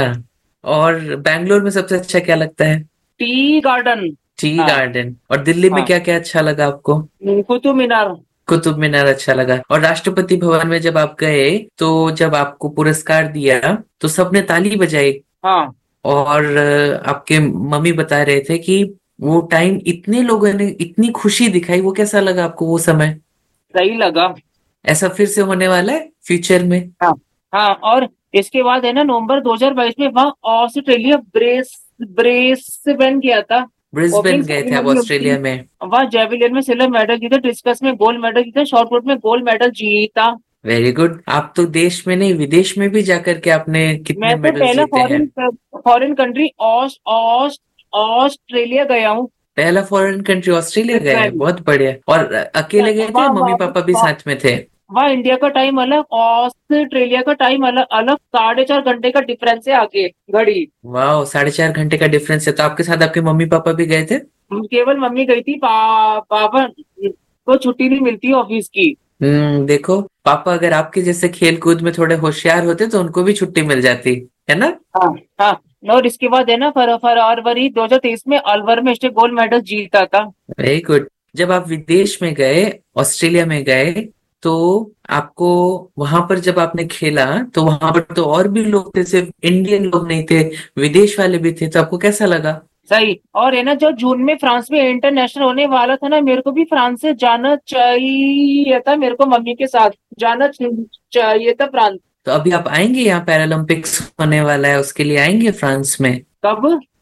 और बैंगलोर में सबसे अच्छा क्या लगता है? Tea garden. टी हाँ। गार्डन। और दिल्ली में हाँ, क्या क्या अच्छा लगा आपको? कुतुब मीनार। कुतुब मीनार अच्छा लगा। और राष्ट्रपति भवन में जब आप गए, तो जब आपको पुरस्कार दिया तो सबने ताली बजाई। हाँ, और अ, आपके मम्मी बता रहे थे कि वो टाइम इतने लोगों ने इतनी खुशी दिखाई, वो कैसा लगा आपको वो समय? सही लगा। ऐसा फिर से होने वाला है फ्यूचर में? हाँ। हाँ, और इसके बाद है ना, नवंबर दो हज़ार बाईस में वहाँ ऑस्ट्रेलिया ब्रेस ब्रेसबेन गया था। ब्रिस्बेन ओपनिंग गए थे आप सेरेमनी हुई ऑस्ट्रेलिया थी। में? वहाँ जेवलिन में सिल्वर मेडल जीता, डिस्कस में गोल्ड मेडल जीता, शॉट पुट में गोल्ड मेडल जीता। वेरी गुड, आप तो देश में नहीं विदेश में भी जाकर के आपने कितने मैं तो मेडल पहला जीते हैं? फॉरेन फॉरेन कंट्री ऑस, ऑस, ऑस्ट्रेलिया गया हूँ। पहला फॉरेन कंट्री ऑस्ट्रेलिया गए हैं, ब्रिस्बेन। बहुत बढ़िया। और अकेले गए थे, वहाँ मम्मी वहाँ पापा भी वहाँ साथ में थे? वहाँ इंडिया का टाइम अलग, ऑस्ट्रेलिया का टाइम अलग अलग, साढ़े चार घंटे का डिफरेंस है आगे घड़ी। वाह, साढ़े चार घंटे का डिफरेंस है। तो आपके साथ आपके मम्मी पापा भी गए थे? केवल मम्मी गई थी, पा, पापा को छुट्टी नहीं मिलती ऑफिस की। हम्म, देखो, पापा अगर आपके जैसे खेल कूद में थोड़े होशियार होते तो उनको भी छुट्टी मिल जाती है ना? हाँ। हाँ, और इसके बाद है ना, फर, फरवरी दो हज़ार तेईस में अलवर में स्टेट गोल्ड मेडल जीता था। Very good. जब आप विदेश में गए, ऑस्ट्रेलिया में गए, तो आपको वहां पर जब आपने खेला तो वहां पर तो और भी लोग थे, सिर्फ इंडियन लोग नहीं थे, विदेश वाले भी थे, तो आपको कैसा लगा? सही। और है ना, जो जून में फ्रांस में इंटरनेशनल होने वाला था ना, मेरे को भी फ्रांस से जाना चाहिए था, मेरे को मम्मी के साथ जाना चाहिए था फ्रांस। तो अभी आप आएंगे, यहाँ पैरालंपिक्स होने वाला है, उसके लिए आएंगे फ्रांस में? कब?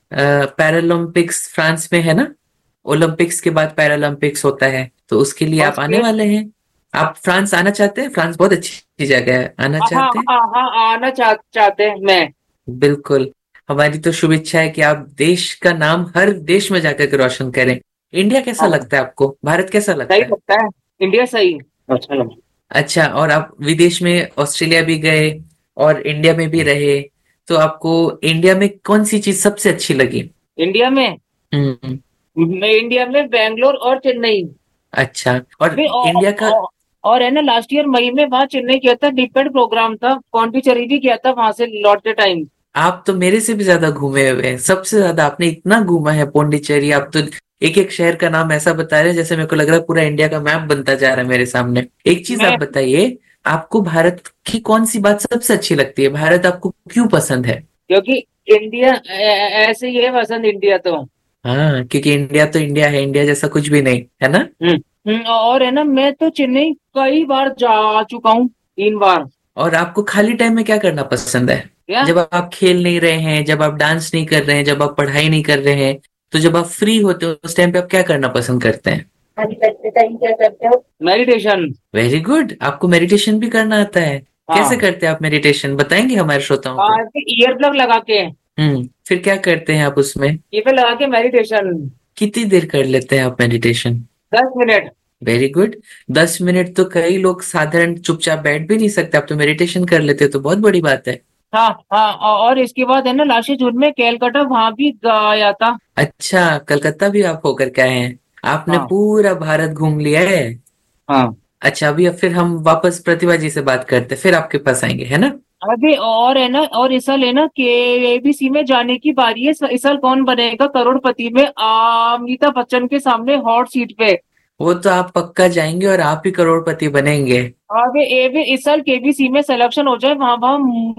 पैरालंपिक्स फ्रांस में है ना? ओलंपिक्स के बाद पैरालंपिक्स होता है, तो उसके लिए और आप आने फिर वाले हैं। आप फ्रांस आना चाहते हैं? फ्रांस बहुत अच्छी जगह है, आना हाँ चाहते हैं? हाँ हाँ, आना चाह, चाहते हैं मैं। बिल्कुल, हमारी तो शुभ इच्छा है कि आप देश का नाम हर देश में जाकर के रोशन करें। इंडिया कैसा हाँ, लगता है आपको? भारत कैसा सही लगता है? लगता है। इंडिया सही। अच्छा लगा। अच्छा, और आप विदेश में ऑस्ट्रेलिया भी गए और इंडिया में भी रहे, तो आपको इंडिया में कौन सी चीज सबसे अच्छी लगी? इंडिया में हम्म। मैं इंडिया में बेंगलोर और चेन्नई। अच्छा, और फिर औ- इंडिया का। औ- और है ना, लास्ट ईयर मई में वहाँ चेन्नई गया था, डिपेंड प्रोग्राम था, पौंडीचेरी भी गया था वहां से लौटते टाइम। आप तो मेरे से भी ज्यादा घूमे हुए हैं, सबसे ज्यादा आपने इतना घूमा है पौंडीचेरी। आप तो एक एक शहर का नाम ऐसा बता रहे हैं जैसे मेरे को लग रहा है पूरा इंडिया का मैप बनता जा रहा है मेरे सामने। एक चीज मैं आप बताइए, आपको भारत की कौन सी बात सबसे अच्छी लगती है? भारत आपको क्यों पसंद है? क्योंकि इंडिया ऐ- ऐ- ऐसे ही है पसंद, इंडिया तो। हाँ, क्योंकि इंडिया तो इंडिया है, इंडिया जैसा कुछ भी नहीं है ना? हम्म। हम्म, और है ना, मैं तो चेन्नई कई बार जा चुका हूँ, तीन बार। और आपको खाली टाइम में क्या करना पसंद है? क्या? जब आप खेल नहीं रहे हैं, जब आप डांस नहीं कर रहे हैं, जब आप पढ़ाई नहीं कर रहे हैं, तो जब आप फ्री होते हो उस टाइम पे आप क्या करना पसंद करते हैं? अभी करते टाइम क्या करते हो? मेडिटेशन। वेरी गुड, आपको मेडिटेशन भी करना आता है? कैसे हाँ। करते हैं आप मेडिटेशन, बताएंगे हमारे श्रोताओं को? ईयर प्लग लगा के, हम्म, फिर क्या करते हैं आप उसमें? ये पे लगा के मेडिटेशन। कितनी देर कर लेते हैं आप मेडिटेशन? दस मिनट। Very good. दस मिनट तो कई लोग साधारण चुपचाप बैठ भी नहीं सकते, आप तो मेडिटेशन कर लेते हो, तो बहुत बड़ी बात है। हाँ हाँ, और इसके बाद है ना, लास्ट जून में कैलकाटा वहां भी गया था। अच्छा, कलकत्ता भी आप होकर के आए हैं? आपने हाँ। पूरा भारत घूम लिया है। हाँ, अच्छा, अभी अब फिर हम वापस प्रतिभा जी से बात करते हैं, फिर आपके पास आएंगे, है ना? अभी और है ना, और इस साल है ना केबीसी में जाने की बारी है। इस साल कौन बनेगा करोड़पति में, अमिताभ बच्चन के सामने हॉट सीट पे। वो तो आप पक्का जाएंगे और आप ही करोड़पति बनेंगे। अबे ए भी इस साल केबीसी में सिलेक्शन हो जाए, वहां वहां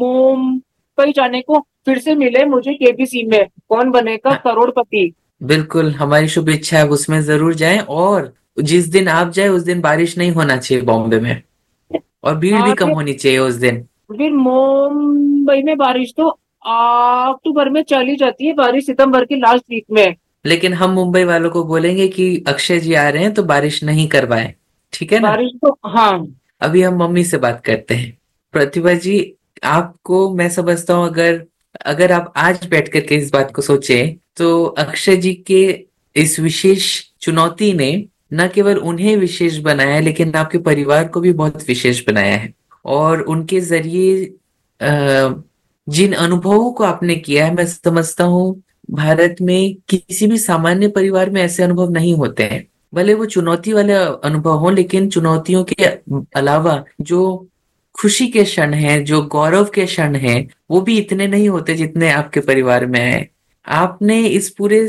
मुंबई जाने को फिर से मिले मुझे, केबीसी में कौन बनेगा हाँ, करोड़पति। बिल्कुल, हमारी शुभ इच्छा है आप उसमें जरूर जाएं। और जिस दिन आप जाए उस दिन बारिश नहीं होना चाहिए बॉम्बे में, और भीड़ भी हाँ, कम फिर होनी चाहिए उस दिन। फिर मुंबई में बारिश तो अक्टूबर में चली जाती है, बारिश सितंबर की लास्ट वीक में। लेकिन हम मुंबई वालों को बोलेंगे कि अक्षय जी आ रहे हैं तो बारिश नहीं करवाएं, ठीक है ना? बारिश तो हाँ। अभी हम मम्मी से बात करते हैं। प्रतिभा जी, आपको मैं समझता हूँ, अगर अगर आप आज बैठ करके इस बात को सोचें, तो अक्षय जी के इस विशेष चुनौती ने न केवल उन्हें विशेष बनाया है, लेकिन आपके परिवार को भी बहुत विशेष बनाया है। और उनके जरिए अ, जिन अनुभवों को आपने किया है, मैं समझता हूँ भारत में किसी भी सामान्य परिवार में ऐसे अनुभव नहीं होते हैं। भले वो चुनौती वाले अनुभव हो, लेकिन चुनौतियों के अलावा जो खुशी के क्षण हैं, जो गौरव के क्षण हैं, वो भी इतने नहीं होते जितने आपके परिवार में है। आपने इस पूरे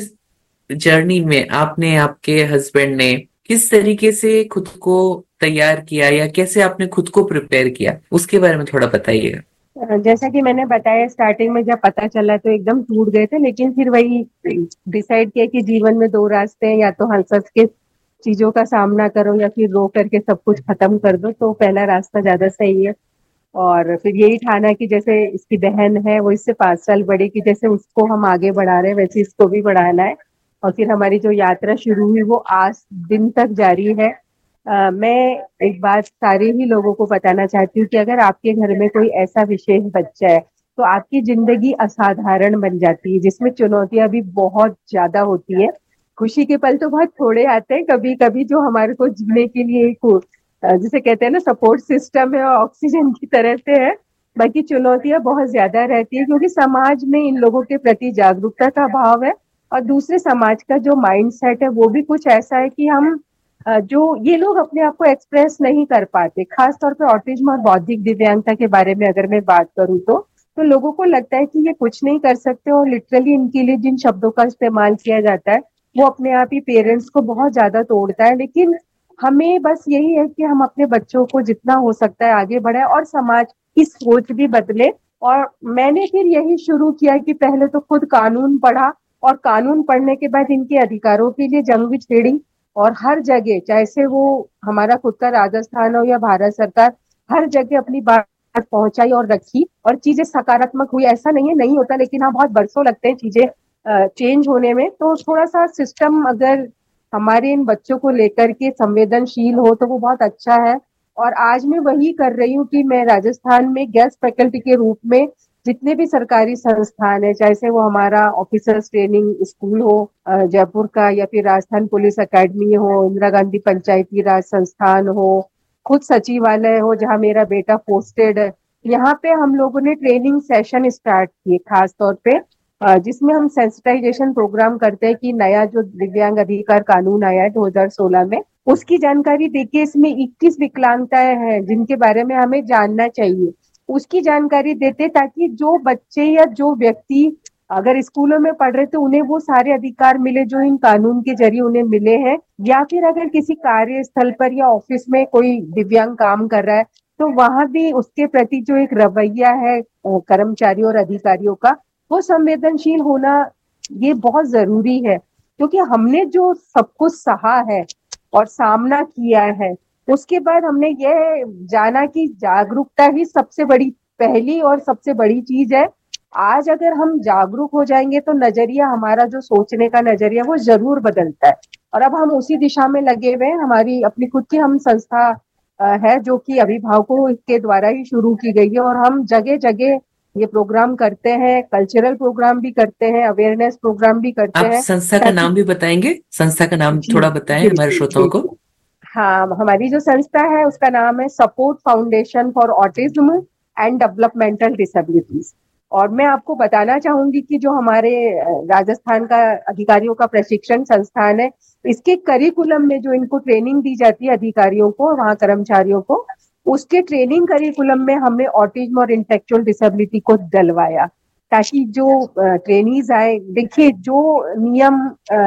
जर्नी में, आपने, आपके हस्बैंड ने किस तरीके से खुद को तैयार किया, या कैसे आपने खुद को प्रिपेयर किया, उसके बारे में थोड़ा बताइएगा। जैसा कि मैंने बताया, स्टार्टिंग में जब पता चला तो एकदम टूट गए थे, लेकिन फिर वही डिसाइड किया कि जीवन में दो रास्ते हैं, या तो हंस हंस के चीजों का सामना करो या फिर रो करके सब कुछ खत्म कर दो। तो पहला रास्ता ज्यादा सही है। और फिर यही ठाना कि जैसे इसकी बहन है वो इससे पांच साल बड़ी, कि जैसे उसको हम आगे बढ़ा रहे हैं वैसे इसको भी बढ़ाना है। और फिर हमारी जो यात्रा शुरू हुई वो आज दिन तक जारी है। Uh, मैं एक बात सारे ही लोगों को बताना चाहती हूँ कि अगर आपके घर में कोई ऐसा विशेष बच्चा है तो आपकी जिंदगी असाधारण बन जाती है, जिसमें चुनौतियां भी बहुत ज्यादा होती है। खुशी के पल तो बहुत थोड़े आते हैं, कभी कभी जो हमारे को जीने के लिए एक जिसे कहते हैं ना सपोर्ट सिस्टम है, ऑक्सीजन की तरह से है। बाकी चुनौतियां बहुत ज्यादा रहती है, क्योंकि समाज में इन लोगों के प्रति जागरूकता का अभाव है। और दूसरे समाज का जो माइंड सेट है वो भी कुछ ऐसा है कि हम जो ये लोग अपने आप को एक्सप्रेस नहीं कर पाते। खासतौर पे ऑटिज्म और बौद्धिक दिव्यांगता के बारे में अगर मैं बात करूं तो तो लोगों को लगता है कि ये कुछ नहीं कर सकते, और लिटरली इनके लिए जिन शब्दों का इस्तेमाल किया जाता है वो अपने आप ही पेरेंट्स को बहुत ज्यादा तोड़ता है। लेकिन हमें बस यही है कि हम अपने बच्चों को जितना हो सकता है आगे बढ़ाए और समाज की सोच भी बदले। और मैंने फिर यही शुरू किया कि पहले तो खुद कानून पढ़ा, और कानून पढ़ने के बाद इनके अधिकारों के लिए जंग भी छेड़ी। और हर जगह, चाहे से वो हमारा खुद का राजस्थान हो या भारत सरकार, हर जगह अपनी बात पहुंचाई और रखी, और चीजें सकारात्मक हुई। ऐसा नहीं है नहीं होता, लेकिन हाँ बहुत बरसों लगते हैं चीजें चेंज होने में। तो थोड़ा सा सिस्टम अगर हमारे इन बच्चों को लेकर के संवेदनशील हो तो वो बहुत अच्छा है। और आज मैं वही कर रही हूँ कि मैं राजस्थान में गेस्ट फैकल्टी के रूप में जितने भी सरकारी संस्थान है, चाहे से वो हमारा ऑफिसर्स ट्रेनिंग स्कूल हो जयपुर का, या फिर राजस्थान पुलिस एकेडमी हो, इंदिरा गांधी पंचायती राज संस्थान हो, खुद सचिवालय हो जहां मेरा बेटा पोस्टेड है, यहाँ पे हम लोगों ने ट्रेनिंग सेशन स्टार्ट किए खास तौर पे, जिसमें हम सेंसिटाइजेशन प्रोग्राम करते हैं कि नया जो दिव्यांग अधिकार कानून आया है दो हज़ार सोलह में, उसकी जानकारी देके इसमें इक्कीस विकलांगताएं हैं जिनके बारे में हमें जानना चाहिए, उसकी जानकारी देते, ताकि जो बच्चे या जो व्यक्ति अगर स्कूलों में पढ़ रहे तो उन्हें वो सारे अधिकार मिले जो इन कानून के जरिए उन्हें मिले हैं। या फिर अगर किसी कार्यस्थल पर या ऑफिस में कोई दिव्यांग काम कर रहा है तो वहां भी उसके प्रति जो एक रवैया है कर्मचारियों और अधिकारियों का, वो संवेदनशील होना ये बहुत जरूरी है। क्योंकि हमने जो सब कुछ सहा है और सामना किया है, उसके बाद हमने ये जाना कि जागरूकता ही सबसे बड़ी पहली और सबसे बड़ी चीज है। आज अगर हम जागरूक हो जाएंगे तो नजरिया, हमारा जो सोचने का नजरिया वो जरूर बदलता है। और अब हम उसी दिशा में लगे हुए हैं। हमारी अपनी खुद की हम संस्था है जो कि अभिभावकों के द्वारा ही शुरू की गई है, और हम जगह जगह ये प्रोग्राम करते हैं, कल्चरल प्रोग्राम भी करते हैं, अवेयरनेस प्रोग्राम भी करते आप हैं। संस्था का नाम भी बताएंगे? संस्था का नाम थोड़ा बताएं हमारे श्रोताओं को। हाँ, हमारी जो संस्था है उसका नाम है support foundation for autism and developmental disabilities. और मैं आपको बताना चाहूंगी कि जो हमारे राजस्थान का अधिकारियों का प्रशिक्षण संस्थान है, इसके करिकुलम में जो इनको ट्रेनिंग दी जाती है अधिकारियों को, वहाँ कर्मचारियों को, उसके ट्रेनिंग करिकुलम में हमने ऑटिज्म और इंटेलेक्चुअल डिसेबिलिटी को डलवाया, ताकि जो ट्रेनीज आए, देखिए जो नियम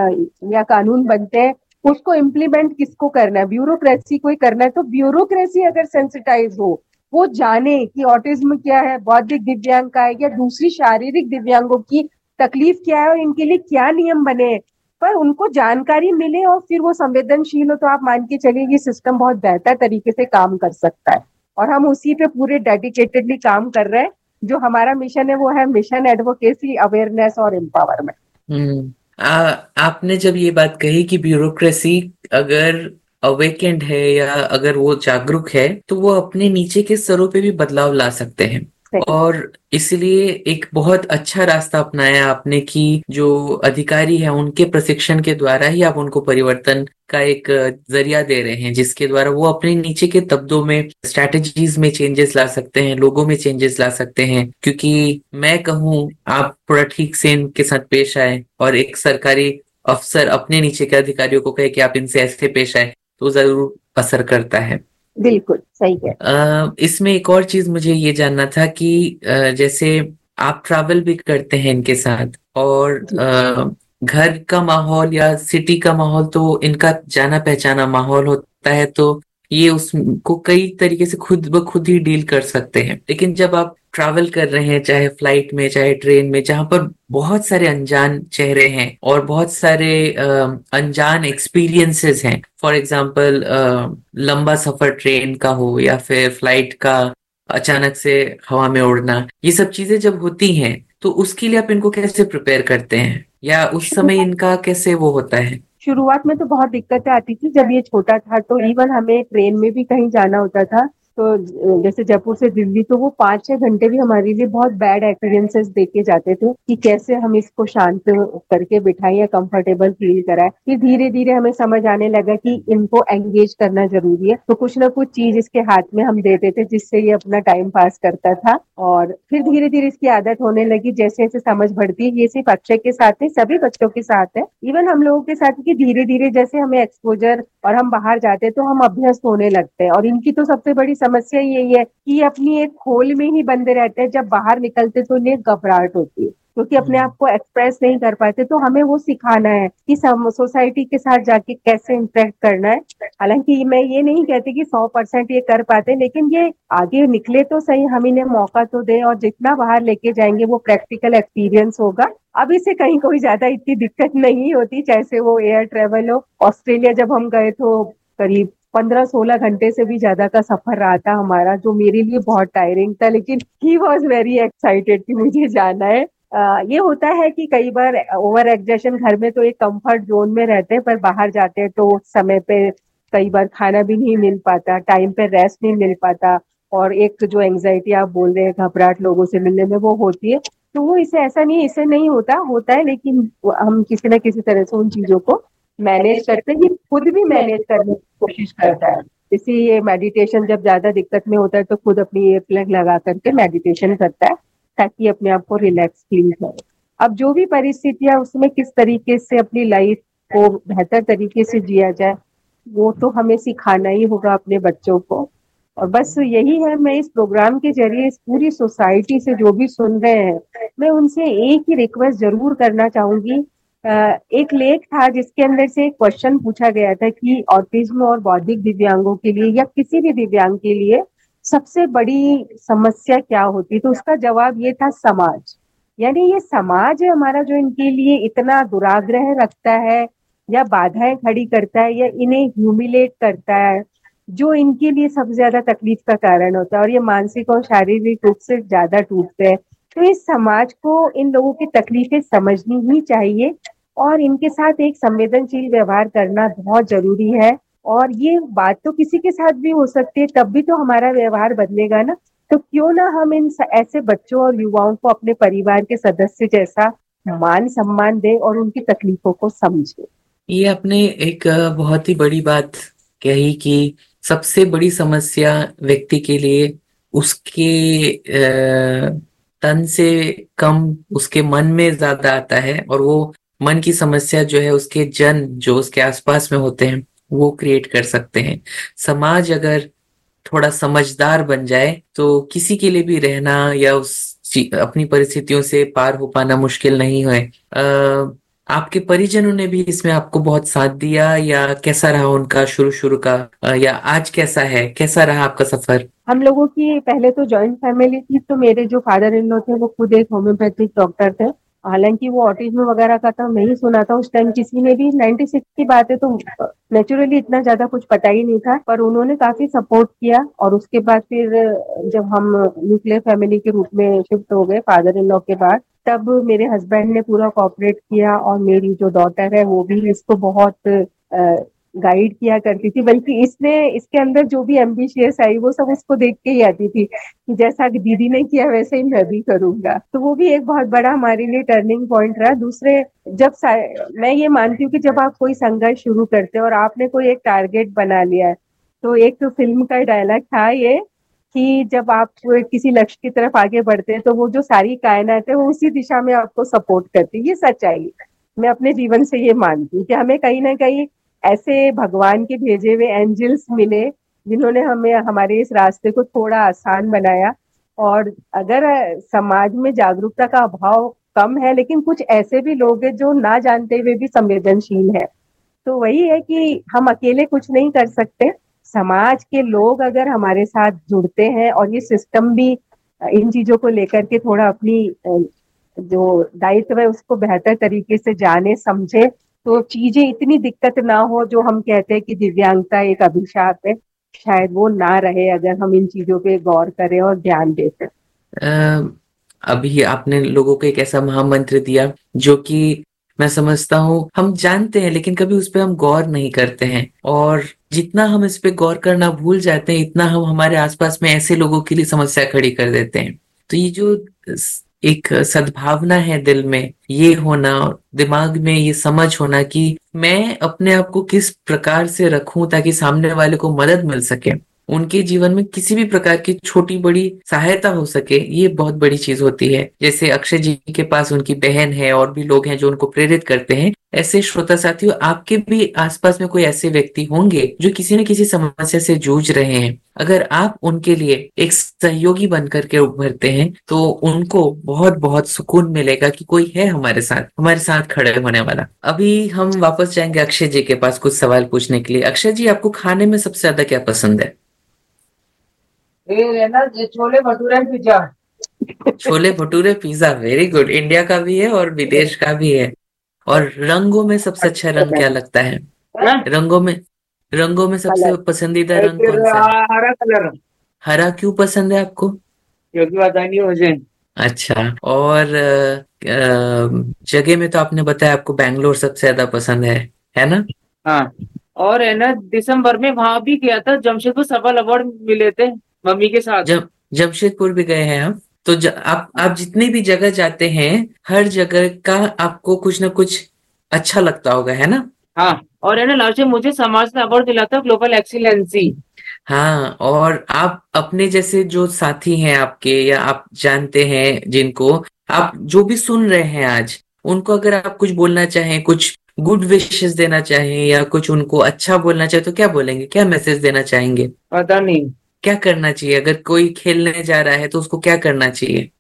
या कानून बनते हैं उसको इम्प्लीमेंट किसको करना है, ब्यूरोक्रेसी को ही करना है। तो ब्यूरोक्रेसी अगर सेंसिटाइज हो, वो जाने कि ऑटिज्म क्या है, बौद्धिक दिव्यांग का है, या दूसरी शारीरिक दिव्यांगों की तकलीफ क्या है और इनके लिए क्या नियम बने, पर उनको जानकारी मिले और फिर वो संवेदनशील हो, तो आप मान के चलिए ये सिस्टम बहुत बेहतर तरीके से काम कर सकता है। और हम उसी पे पूरे डेडिकेटेडली काम कर रहे हैं। जो हमारा मिशन है वो है मिशन एडवोकेसी, अवेयरनेस और एम्पावरमेंट। हम्म आ, आपने जब ये बात कही कि ब्यूरोक्रेसी अगर अवेकेंड है या अगर वो जागरूक है तो वो अपने नीचे के स्तरों पे भी बदलाव ला सकते हैं। और इसलिए एक बहुत अच्छा रास्ता अपनाया आपने कि जो अधिकारी है उनके प्रशिक्षण के द्वारा ही आप उनको परिवर्तन का एक जरिया दे रहे हैं, जिसके द्वारा वो अपने नीचे के तबदों में स्ट्रैटेजीज में चेंजेस ला सकते हैं, लोगों में चेंजेस ला सकते हैं। क्योंकि मैं कहूँ आप थोड़ा ठीक से इनके साथ पेश आए और एक सरकारी अफसर अपने नीचे के अधिकारियों को कहे कि आप इनसे ऐसे पेश आए, तो जरूर असर करता है। बिल्कुल सही है। इसमें एक और चीज मुझे ये जानना था कि जैसे आप ट्रैवल भी करते हैं इनके साथ, और घर का माहौल या सिटी का माहौल तो इनका जाना पहचाना माहौल होता है, तो ये उसको कई तरीके से खुद ब खुद ही डील कर सकते हैं। लेकिन जब आप ट्रैवल कर रहे हैं, चाहे फ्लाइट में चाहे ट्रेन में, जहां पर बहुत सारे अनजान चेहरे हैं और बहुत सारे अनजान एक्सपीरियंसेस हैं, फॉर एग्जांपल लंबा सफर ट्रेन का हो या फिर फ्लाइट का अचानक से हवा में उड़ना, ये सब चीजें जब होती हैं तो उसके लिए आप इनको कैसे प्रिपेयर करते हैं, या उस समय इनका कैसे वो होता है? शुरुआत में तो बहुत दिक्कतें आती थी। जब ये छोटा था तो इवन हमें ट्रेन में भी कहीं जाना होता था, तो जैसे जयपुर से दिल्ली, तो वो पांच छह घंटे भी हमारे लिए बहुत बैड एक्सपीरियंसेस देके जाते थे कि कैसे हम इसको शांत करके बिठाएं या कंफर्टेबल फील कराएं। फिर धीरे धीरे हमें समझ आने लगा कि इनको एंगेज करना जरूरी है, तो कुछ ना कुछ चीज इसके हाथ में हम देते थे जिससे ये अपना टाइम पास करता था। और फिर धीरे धीरे इसकी आदत होने लगी। जैसे जैसे समझ बढ़ती है, ये सिर्फ अक्षय के साथ है, सभी बच्चों के साथ है, इवन हम लोगों के साथ, कि धीरे धीरे जैसे हमें एक्सपोजर और हम बाहर जाते हैं तो हम अभ्यस्त होने लगते हैं। और इनकी तो सबसे बड़ी समस्या यही है कि अपनी एक खोल में ही बंद रहते हैं। जब बाहर निकलते तो इन्हें घबराहट होती है क्योंकि अपने आप को एक्सप्रेस नहीं कर पाते। तो हमें वो सिखाना है कि सोसाइटी के साथ जाके कैसे इंटरेक्ट करना है। हालांकि मैं ये नहीं कहती कि सौ परसेंट ये कर पाते, लेकिन ये आगे निकले तो सही, हम इन्हें मौका तो दें, और जितना बाहर लेके जाएंगे वो प्रैक्टिकल एक्सपीरियंस होगा। अभी से कहीं कोई ज्यादा इतनी दिक्कत नहीं होती, जैसे वो एयर ट्रेवल हो। ऑस्ट्रेलिया जब हम गए तो करीब पंद्रह सोलह घंटे से भी ज्यादा का सफर रहा था हमारा, जो मेरे लिए बहुत टायरिंग था, लेकिन ही वॉज वेरी एक्साइटेड कि मुझे जाना है। आ, ये होता है कि कई बार ओवर एग्जर्शन, घर में तो एक कंफर्ट जोन में रहते हैं, पर बाहर जाते हैं तो समय पे कई बार खाना भी नहीं मिल पाता, टाइम पे रेस्ट नहीं मिल पाता, और एक जो एंजाइटी आप बोल रहे हैं, घबराहट लोगों से मिलने में, वो होती है। तो वो इसे ऐसा नहीं, इसे नहीं होता होता है, लेकिन हम किसी न किसी तरह से उन चीजों को मैनेज करते हैं। खुद भी मैनेज करने की कोशिश करता है। इसी ये मेडिटेशन जब ज्यादा दिक्कत में होता है तो खुद अपनी ईयर प्लग लगा करके मेडिटेशन करता है ताकि अपने आप को रिलैक्स फील करे। अब जो भी परिस्थितियां, उसमें किस तरीके से अपनी लाइफ को बेहतर तरीके से जिया जाए, वो तो हमें सिखाना ही होगा अपने बच्चों को। और बस यही है, मैं इस प्रोग्राम के जरिए इस पूरी सोसाइटी से जो भी सुन रहे हैं, मैं उनसे एक ही रिक्वेस्ट जरूर करना चाहूंगी। एक लेख था जिसके अंदर से एक क्वेश्चन पूछा गया था कि ऑटिज्म और बौद्धिक दिव्यांगों के लिए या किसी भी दिव्यांग के लिए सबसे बड़ी समस्या क्या होती, तो उसका जवाब ये था, समाज। यानी ये समाज है हमारा जो इनके लिए इतना दुराग्रह रखता है या बाधाएं खड़ी करता है या इन्हें ह्यूमिलेट करता है, जो इनके लिए सबसे ज्यादा तकलीफ का कारण होता है, और ये मानसिक और शारीरिक रूप से ज्यादा टूटते हैं। तो इस समाज को इन लोगों की तकलीफें समझनी ही चाहिए और इनके साथ एक संवेदनशील व्यवहार करना बहुत जरूरी है। और ये बात तो किसी के साथ भी हो सकती है, तब भी तो हमारा व्यवहार बदलेगा ना। तो क्यों ना हम इन ऐसे बच्चों और युवाओं को अपने परिवार के सदस्य जैसा मान सम्मान दें और उनकी तकलीफों को समझें। ये आपने एक बहुत ही बड़ी बात कही कि सबसे बड़ी समस्या व्यक्ति के लिए उसके तन से कम उसके मन में ज्यादा आता है, और वो मन की समस्या जो है उसके जन जो उसके आसपास में होते हैं वो क्रिएट कर सकते हैं। समाज अगर थोड़ा समझदार बन जाए तो किसी के लिए भी रहना या उस अपनी परिस्थितियों से पार हो पाना मुश्किल नहीं है। आ, आपके परिजनों ने भी इसमें आपको बहुत साथ दिया, या कैसा रहा उनका शुरू शुरू का, या आज कैसा है, कैसा रहा आपका सफर? हम लोगों की पहले तो जॉइंट फैमिली थी, तो मेरे जो फादर इन लॉ थे वो खुद एक होम्योपैथिक डॉक्टर थे। हालांकि वो ऑटिज्म वगैरह का तो नहीं सुना था उस टाइम किसी ने भी, छियानवे की बात है, तो नेचुरली इतना ज्यादा कुछ पता ही नहीं था, पर उन्होंने काफी सपोर्ट किया। और उसके बाद फिर जब हम न्यूक्लियर फैमिली के रूप में शिफ्ट हो गए फादर इन लॉ के बाद, तब मेरे हस्बैंड ने पूरा कोऑपरेट किया, और मेरी जो डॉटर है वो भी इसको बहुत गाइड किया करती थी, बल्कि इसने इसके अंदर जो भी एम्बिशियस आई वो सब उसको देख के ही आती थी कि जैसा दीदी ने किया वैसे ही मैं भी करूंगा। तो वो भी एक बहुत बड़ा हमारे लिए टर्निंग पॉइंट रहा। दूसरे, जब मैं ये मानती हूँ कि जब आप कोई संघर्ष शुरू करते हो और आपने कोई एक टारगेट बना लिया है, तो एक फिल्म का डायलॉग था ये कि जब आप किसी लक्ष्य की तरफ आगे बढ़ते हैं तो वो जो सारी कायनात है वो उसी दिशा में आपको सपोर्ट करती है। ये सच्चाई है, मैं अपने जीवन से ये मानती हूँ कि हमें कहीं ना कहीं ऐसे भगवान के भेजे हुए एंजल्स मिले जिन्होंने हमें हमारे इस रास्ते को थोड़ा आसान बनाया। और अगर समाज में जागरूकता का अभाव कम है, लेकिन कुछ ऐसे भी लोग हैं जो ना जानते हुए भी संवेदनशील है। तो वही है कि हम अकेले कुछ नहीं कर सकते, समाज के लोग अगर हमारे साथ जुड़ते हैं और ये सिस्टम भी इन चीजों को लेकर के थोड़ा अपनी जो दायित्व है उसको बेहतर तरीके से जाने समझे, तो चीजें इतनी दिक्कत ना हो। जो हम कहते हैं कि दिव्यांगता एक अभिशाप है, शायद वो ना रहे अगर हम इन चीजों पे गौर करें और ध्यान देते। अभी आपने लोगों को एक ऐसा महामंत्र दिया जो कि मैं समझता हूँ हम जानते हैं लेकिन कभी उस पर हम गौर नहीं करते हैं, और जितना हम इस पे गौर करना भूल जाते हैं इतना हम हमारे आसपास में ऐसे लोगों के लिए समस्या खड़ी कर देते हैं। तो ये जो एक सद्भावना है दिल में, ये होना, दिमाग में ये समझ होना कि मैं अपने आप को किस प्रकार से रखूं ताकि सामने वाले को मदद मिल सके, उनके जीवन में किसी भी प्रकार की छोटी बड़ी सहायता हो सके, ये बहुत बड़ी चीज होती है। जैसे अक्षय जी के पास उनकी बहन है और भी लोग हैं जो उनको प्रेरित करते हैं, ऐसे श्रोता साथियों आपके भी आसपास में कोई ऐसे व्यक्ति होंगे जो किसी न किसी समस्या से जूझ रहे हैं। अगर आप उनके लिए एक सहयोगी बन करके उभरते हैं तो उनको बहुत बहुत सुकून मिलेगा कि कोई है हमारे साथ, हमारे साथ खड़े होने वाला। अभी हम वापस जाएंगे अक्षय जी के पास कुछ सवाल पूछने के लिए। अक्षय जी, आपको खाने में सबसे ज्यादा क्या पसंद है? ये ना chole bhature pizza. Chole bhature pizza, very good. India का भी है और विदेश का भी है। और रंगों में सबसे अच्छा रंग क्या लगता है? रंगों में रंगों में सबसे पसंदीदा रंग कौन सा है? हरा कलर। हरा क्यों पसंद है आपको? क्योंकि पता नहीं मुझे। अच्छा, और जगह में तो आपने बताया आपको बैंगलोर सबसे ज्यादा पसंद है, है ना? हाँ, और है ना दिसंबर में वहां भी गया था, जमशेदपुर सफल अवार्ड मिले थे मम्मी के साथ। जब जमशेदपुर भी गए हैं आप? तो ज, आप आप जितनी भी जगह जाते हैं हर जगह का आपको कुछ ना कुछ अच्छा लगता होगा, है ना? हाँ, और है ना लास्ट मुझे समाज ने अवार्ड दिला था ग्लोबल एक्सीलेंसी। हाँ, और आप अपने जैसे जो साथी हैं आपके या आप जानते हैं जिनको आप जो भी सुन रहे हैं आज, उनको अगर आप कुछ बोलना चाहें, कुछ गुड विशेस देना चाहें या कुछ उनको अच्छा बोलना चाहे तो क्या बोलेंगे? क्या मैसेज देना चाहेंगे? पता नहीं क्या करना चाहिए? अगर कोई खेलने जा रहा है तो उसको क्या करना चाहिए?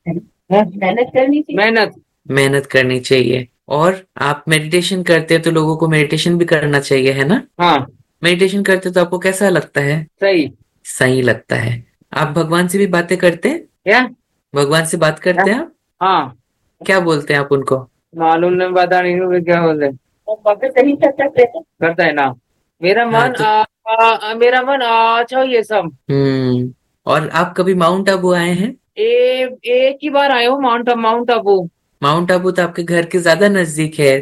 मेहनत करनी चाहिए। मेहनत मेहनत करनी चाहिए। और आप मेडिटेशन करते हैं तो लोगों को मेडिटेशन भी करना चाहिए, है ना? हाँ। मेडिटेशन करते तो आपको कैसा लगता है? सही सही लगता है। आप भगवान से भी बातें करते हैं? क्या? भगवान से बात करते हैं आप? हाँ। क्या बोलते हैं आप उनको? मालूम नहीं, पता नहीं क्या बोलते। सही करता है ना मेरा मन। हाँ, तो... आ, आ, मेरा मन अच्छा ये सब। हम्म और आप कभी माउंट आबू आए हैं? ए, एक ही बार आए हो mount mount Abu. Mount Abu तो आपके घर के ज्यादा नजदीक है,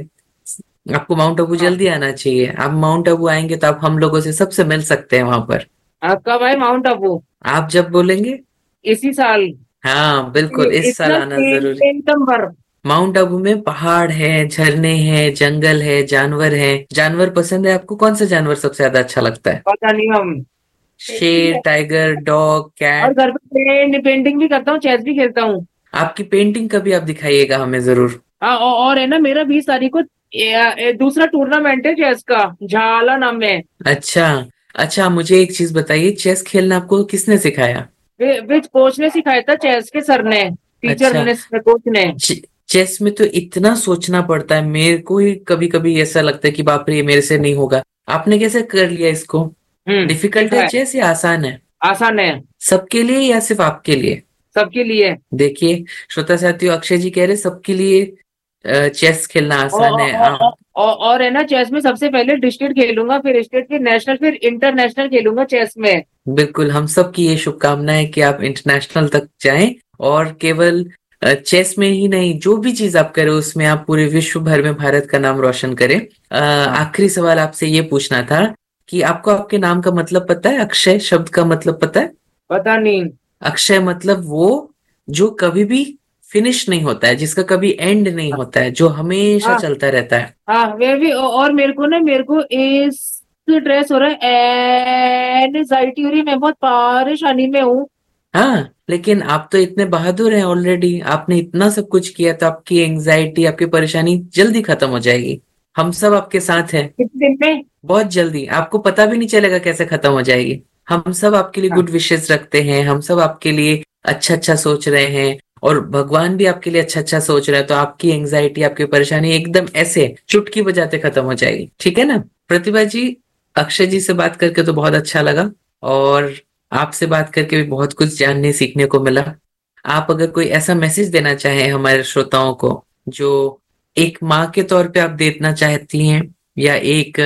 आपको माउंट आबू जल्दी आना चाहिए। आप माउंट आबू आएंगे तो आप हम लोगों से सबसे मिल सकते हैं वहां पर। आप कब आए माउंट आबू? आप जब बोलेंगे। इसी साल। हाँ बिल्कुल, इस साल आना जरूरी। माउंट आबू में पहाड़ है, झरने हैं, जंगल है, जानवर है। जानवर पसंद है आपको? कौन सा जानवर सबसे ज्यादा अच्छा लगता है? पता नहीं हम। शेर, टाइगर, डॉग, कैट। और घर पे पेंटिंग भी करता हूँ, चेस भी खेलता हूँ। आपकी पेंटिंग कभी आप दिखाइएगा हमें जरूर। हाँ, और है ना मेरा बीस तारीख को ए, ए, दूसरा टूर्नामेंट है चेस का, झाला नाम में। अच्छा अच्छा, मुझे एक चीज बताइए, चेस खेलना आपको किसने सिखाया? विच कोच ने सिखाया था, चेस के सर ने, टीचर अच्छा। ने, कोच ने। चेस में तो इतना सोचना पड़ता है, मेरे को ही कभी कभी ऐसा लगता है कि बाप रे ये मेरे से नहीं होगा। आपने कैसे कर लिया इसको? डिफिकल्ट है चेस या आसान है? आसान है। सबके लिए या सिर्फ आपके लिए? सबके लिए। देखिए श्रोता साथियों, अक्षय जी कह रहे सबके लिए चेस खेलना आसान है। और, और, और है ना चेस में सबसे पहले डिस्ट्रिक्ट खेलूंगा, फिर स्टेट, फिर नेशनल, फिर इंटरनेशनल खेलूंगा चेस में। बिल्कुल, हम सबकी ये शुभकामनाएं कि आप इंटरनेशनल तक जाएं और केवल चेस में ही नहीं, जो भी चीज आप करें उसमें आप पूरे विश्व भर में भारत का नाम रोशन करें। आखिरी सवाल आपसे ये पूछना था कि आपको आपके नाम का मतलब पता है? अक्षय शब्द का मतलब पता है? पता नहीं। अक्षय मतलब वो जो कभी भी फिनिश नहीं होता है, जिसका कभी एंड नहीं होता है, जो हमेशा हाँ चलता रहता है। हाँ, वे भी। और मेरे को ना मेरे को इस स्ट्रेस हो रहा है, एनजाइटी हो रही है, मैं बहुत परेशानी में हूँ। हाँ, लेकिन आप तो इतने बहादुर हैं ऑलरेडी, आपने इतना सब कुछ किया, तो आपकी एंजाइटी, आपकी परेशानी जल्दी खत्म हो जाएगी। हम सब आपके साथ हैं। किस दिन में? बहुत जल्दी, आपको पता भी नहीं चलेगा कैसे खत्म हो जाएगी। हम सब आपके लिए हाँ। गुड विशेस रखते हैं, हम सब आपके लिए अच्छा अच्छा सोच रहे हैं, और भगवान भी आपके लिए अच्छा अच्छा सोच रहा है। तो आपकी एंजाइटी, आपकी परेशानी एकदम ऐसे चुटकी बजाते खत्म हो जाएगी, ठीक है ना? प्रतिभा जी, अक्षय जी से बात करके तो बहुत अच्छा लगा, और आपसे बात करके भी बहुत कुछ जानने सीखने को मिला। आप अगर कोई ऐसा मैसेज देना चाहें हमारे श्रोताओं को, जो एक माँ के तौर पे आप देना चाहती हैं, या एक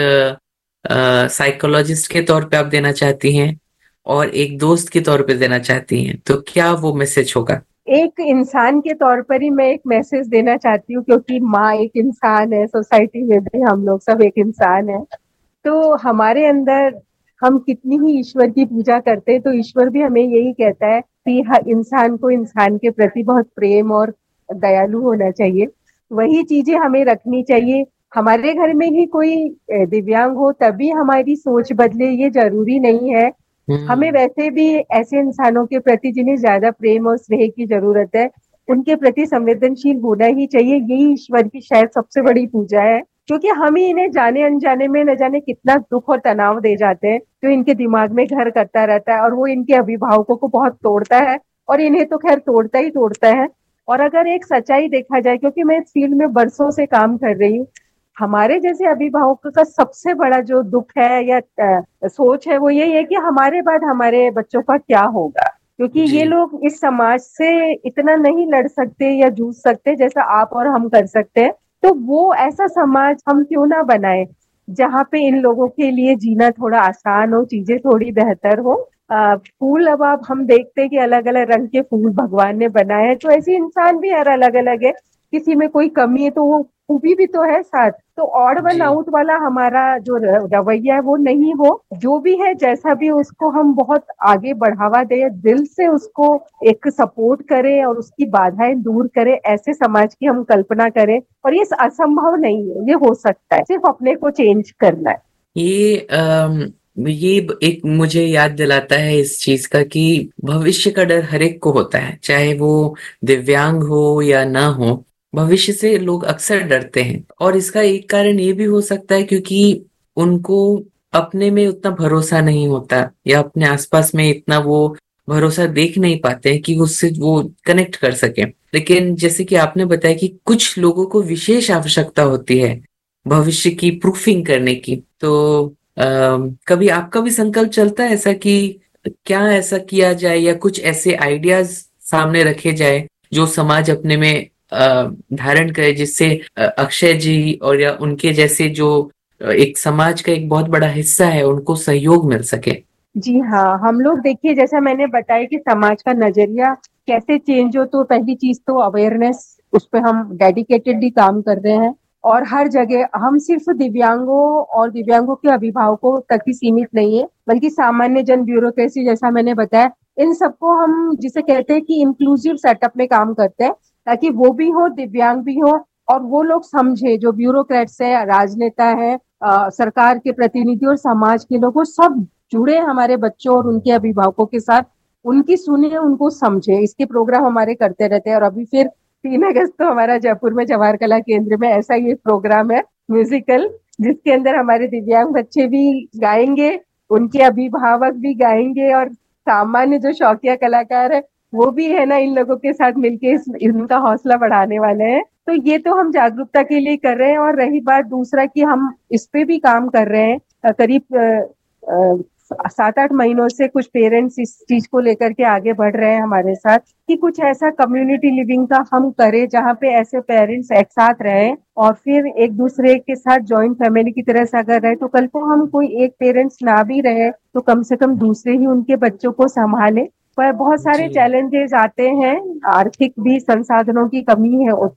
साइकोलॉजिस्ट के तौर पे आप देना चाहती हैं, और एक दोस्त के तौर पे देना चाहती हैं, तो क्या वो मैसेज होगा? एक इंसान के तौर पर ही मैं एक मैसेज देना चाहती हूँ, क्योंकि माँ एक इंसान है, सोसाइटी में भी हम लोग सब एक इंसान है। तो हमारे अंदर हम कितनी ही ईश्वर की पूजा करते हैं, तो ईश्वर भी हमें यही कहता है कि हर इंसान को इंसान के प्रति बहुत प्रेम और दयालु होना चाहिए। वही चीजें हमें रखनी चाहिए। हमारे घर में ही कोई दिव्यांग हो तभी हमारी सोच बदले, ये जरूरी नहीं है। हमें हम्म। वैसे भी ऐसे इंसानों के प्रति जिन्हें ज्यादा प्रेम और स्नेह की जरूरत है, उनके प्रति संवेदनशील होना ही चाहिए। यही ईश्वर की शायद सबसे बड़ी पूजा है, क्योंकि हम ही इन्हें जाने अनजाने में न जाने कितना दुख और तनाव दे जाते हैं, जो इनके दिमाग में घर करता रहता है, और वो इनके अभिभावकों को बहुत तोड़ता है, और इन्हें तो खैर तोड़ता ही तोड़ता है। और अगर एक सच्चाई देखा जाए, क्योंकि मैं इस फील्ड में बरसों से काम कर रही हूँ, हमारे जैसे अभिभावकों का सबसे बड़ा जो दुख है या अ, सोच है, वो यही है कि हमारे बाद हमारे बच्चों का क्या होगा। क्योंकि ये जी। लोग इस समाज से इतना नहीं लड़ सकते या जूझ सकते जैसा आप और हम कर सकते हैं। तो वो ऐसा समाज हम क्यों ना बनाए जहाँ पे इन लोगों के लिए जीना थोड़ा आसान हो, चीजें थोड़ी बेहतर हो। आ, फूल अब आप हम देखते हैं कि अलग अलग रंग के फूल भगवान ने बनाए हैं, तो ऐसे इंसान भी हर अलग अलग है। किसी में कोई कमी है तो वो खूबी भी तो है साथ। तो ऑड वन जी। आउट वाला हमारा जो र- रवैया है वो नहीं हो। जो भी है जैसा भी, उसको हम बहुत आगे बढ़ावा दें, दिल से उसको एक सपोर्ट करें और उसकी बाधाएं दूर करें। ऐसे समाज की हम कल्पना करें, और ये असंभव नहीं है, ये हो सकता है, सिर्फ अपने को चेंज करना है। ये अम, ये एक मुझे याद दिलाता है इस चीज का, कि भविष्य का डर हर एक को होता है, चाहे वो दिव्यांग हो या ना हो। भविष्य से लोग अक्सर डरते हैं, और इसका एक कारण ये भी हो सकता है क्योंकि उनको अपने में उतना भरोसा नहीं होता, या अपने आसपास में इतना वो भरोसा देख नहीं पाते हैं कि उससे वो कनेक्ट कर सके। लेकिन जैसे कि आपने बताया कि कुछ लोगों को विशेष आवश्यकता होती है भविष्य की प्रूफिंग करने की, तो अम, कभी आपका भी संकल्प चलता है ऐसा कि क्या ऐसा किया जाए, या कुछ ऐसे आइडियाज सामने रखे जाए जो समाज अपने में अ, धारण करे, जिससे अ, अक्षय जी और या उनके जैसे जो अ, एक समाज का एक बहुत बड़ा हिस्सा है, उनको सहयोग मिल सके? जी हाँ, हम लोग देखिए, जैसा मैंने बताया कि समाज का नजरिया कैसे चेंज हो, तो पहली चीज तो अवेयरनेस, उस पर हम डेडिकेटेडली काम कर रहे हैं। और हर जगह हम सिर्फ दिव्यांगों और दिव्यांगों के अभिभावकों तक ही सीमित नहीं है, बल्कि सामान्य जन, ब्यूरोक्रेसी, जैसा मैंने बताया, इन सबको हम जिसे कहते हैं कि इंक्लूसिव सेटअप में काम करते हैं, ताकि वो भी हो, दिव्यांग भी हो, और वो लोग समझे, जो ब्यूरोक्रेट्स है, राजनेता है, अ, सरकार के प्रतिनिधि और समाज के लोग, वो सब जुड़े हमारे बच्चों और उनके अभिभावकों के साथ, उनकी सुनिए, उनको समझे। इसके प्रोग्राम हमारे करते रहते हैं। और अभी फिर तीन अगस्त तो हमारा जयपुर में जवाहर कला केंद्र में ऐसा ही एक प्रोग्राम है, म्यूजिकल, जिसके अंदर हमारे दिव्यांग बच्चे भी गाएंगे, उनके अभिभावक भी गाएंगे, और सामान्य जो शौकिया कलाकार है वो भी है ना, इन लोगों के साथ मिलके इस, इनका हौसला बढ़ाने वाले हैं। तो ये तो हम जागरूकता के लिए कर रहे हैं। और रही बात दूसरा कि हम इस पे भी काम कर रहे हैं, अ, करीब अ, अ, सात आठ महीनों से कुछ पेरेंट्स इस चीज को लेकर के आगे बढ़ रहे हैं हमारे साथ, कि कुछ ऐसा कम्युनिटी लिविंग का हम करें जहाँ पे ऐसे पेरेंट्स एक साथ रहे, और फिर एक दूसरे के साथ जॉइंट फैमिली की तरह से अगर रहे, तो कल को हम कोई एक पेरेंट्स ना भी रहे तो कम से कम दूसरे ही उनके बच्चों को संभाले। पर बहुत सारे जी। चैलेंजेस आते हैं, आर्थिक भी संसाधनों की कमी है होती है,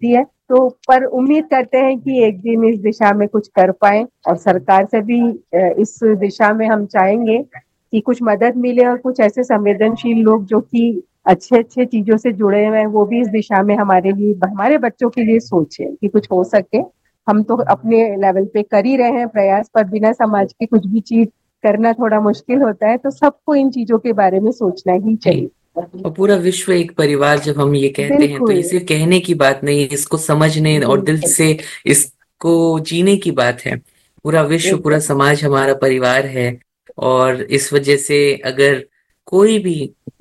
तो पर उम्मीद करते हैं कि एक दिन इस दिशा में कुछ कर पाए, और सरकार से भी इस दिशा में हम चाहेंगे कि कुछ मदद मिले और कुछ ऐसे संवेदनशील लोग जो कि अच्छे अच्छे चीजों से जुड़े हुए हैं वो भी इस दिशा में हमारे लिए, हमारे बच्चों के लिए सोचे कि कुछ हो सके। हम तो अपने लेवल पे कर ही रहे हैं प्रयास, पर बिना समाज की कुछ भी चीज करना थोड़ा मुश्किल होता है, तो सबको इन चीजों के बारे में सोचना ही चाहिए। और पूरा विश्व एक परिवार जब हम ये कहते हैं तो ये सिर्फ कहने की बात नहीं है, इसको समझने और दिल से इसको जीने की बात है। पूरा विश्व, पूरा समाज हमारा परिवार है, और इस वजह से अगर कोई भी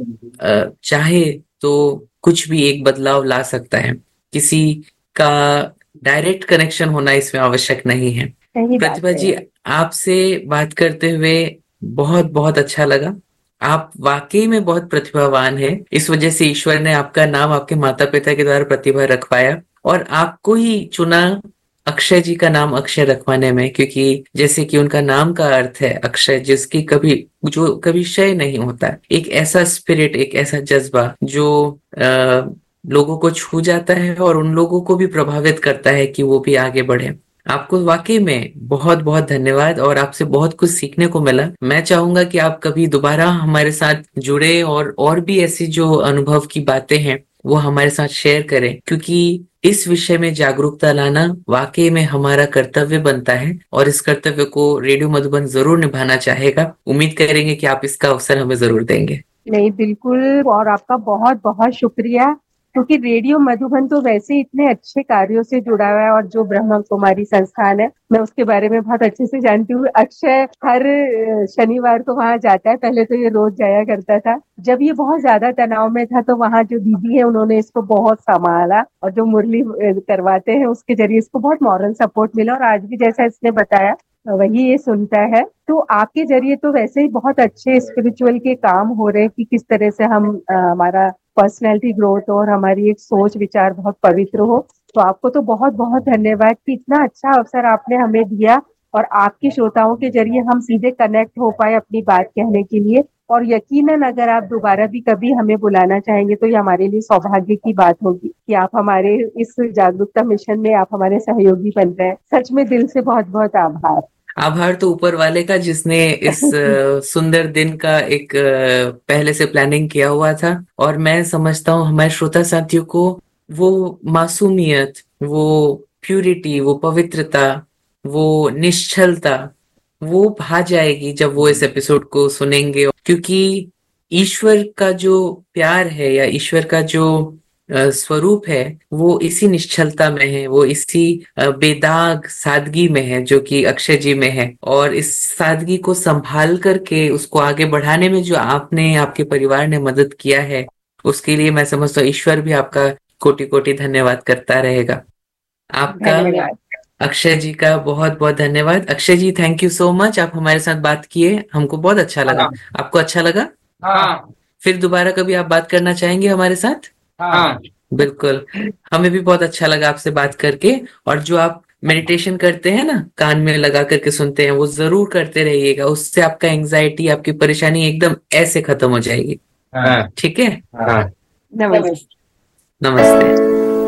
चाहे तो कुछ भी एक बदलाव ला सकता है। किसी का डायरेक्ट कनेक्शन होना इसमें आवश्यक नहीं है। प्रतिभा जी, आपसे बात करते हुए बहुत बहुत अच्छा लगा। आप वाकई में बहुत प्रतिभावान हैं। इस वजह से ईश्वर ने आपका नाम आपके माता पिता के द्वारा प्रतिभा रखवाया, और आपको ही चुना अक्षय जी का नाम अक्षय रखवाने में, क्योंकि जैसे कि उनका नाम का अर्थ है अक्षय, जिसकी कभी जो कभी क्षय नहीं होता। एक ऐसा स्पिरिट, एक ऐसा जज्बा जो आ, लोगों को छू जाता है और उन लोगों को भी प्रभावित करता है कि वो भी आगे बढ़े। आपको वाकई में बहुत बहुत धन्यवाद, और आपसे बहुत कुछ सीखने को मिला। मैं चाहूंगा कि आप कभी दोबारा हमारे साथ जुड़े और और भी ऐसी जो अनुभव की बातें हैं वो हमारे साथ शेयर करें, क्योंकि इस विषय में जागरूकता लाना वाकई में हमारा कर्तव्य बनता है, और इस कर्तव्य को रेडियो मधुबन जरूर निभाना चाहेगा। उम्मीद करेंगे कि आप इसका अवसर हमें जरूर देंगे। नहीं, बिल्कुल, और आपका बहुत बहुत शुक्रिया, क्योंकि रेडियो मधुबन तो वैसे इतने अच्छे कार्यों से जुड़ा हुआ है, और जो ब्रह्म कुमारी संस्थान है मैं उसके बारे में बहुत अच्छे से जानती हूँ। अक्षय हर शनिवार को वहाँ जाता है, पहले तो ये रोज जाया करता था। जब ये बहुत ज्यादा तनाव में था तो वहाँ जो दीदी है उन्होंने इसको बहुत संभाला, और जो मुरली करवाते हैं उसके जरिए इसको बहुत मॉरल सपोर्ट मिला, और आज भी जैसा इसने बताया वही ये सुनता है। तो आपके जरिए तो वैसे ही बहुत अच्छे स्पिरिचुअल के काम हो रहे हैं कि किस तरह से हम हमारा पर्सनैलिटी ग्रोथ और हमारी एक सोच विचार बहुत पवित्र हो। तो आपको तो बहुत बहुत धन्यवाद कि इतना अच्छा अवसर आपने हमें दिया, और आपके श्रोताओं के जरिए हम सीधे कनेक्ट हो पाए अपनी बात कहने के लिए। और यकीनन अगर आप दोबारा भी कभी हमें बुलाना चाहेंगे तो ये हमारे लिए सौभाग्य की बात होगी कि आप हमारे इस जागरूकता मिशन में आप हमारे सहयोगी बन रहे हैं। सच में दिल से बहुत बहुत आभार। आभार तो ऊपर वाले का, जिसने इस सुंदर दिन का एक पहले से प्लानिंग किया हुआ था। और मैं समझता हूँ हमारे श्रोता साथियों को वो मासूमियत, वो प्यूरिटी, वो पवित्रता, वो निश्चलता वो भा जाएगी जब वो इस एपिसोड को सुनेंगे, क्योंकि ईश्वर का जो प्यार है या ईश्वर का जो स्वरूप है वो इसी निश्चलता में है, वो इसी बेदाग सादगी में है जो कि अक्षय जी में है। और इस सादगी को संभाल करके उसको आगे बढ़ाने में जो आपने, आपके परिवार ने मदद किया है, उसके लिए मैं समझता हूँ ईश्वर भी आपका कोटि कोटि धन्यवाद करता रहेगा। आपका, अक्षय जी का बहुत बहुत धन्यवाद। अक्षय जी, थैंक यू सो मच, आप हमारे साथ बात किए, हमको बहुत अच्छा लगा। आपको अच्छा लगा? हाँ। फिर दोबारा कभी आप बात करना चाहेंगे हमारे साथ? हाँ, बिल्कुल, हमें भी बहुत अच्छा लगा आपसे बात करके। और जो आप मेडिटेशन करते हैं ना, कान में लगा करके सुनते हैं, वो जरूर करते रहिएगा। उससे आपका एंजाइटी, आपकी परेशानी एकदम ऐसे खत्म हो जाएगी। ठीक है? नमस्ते। नमस्ते।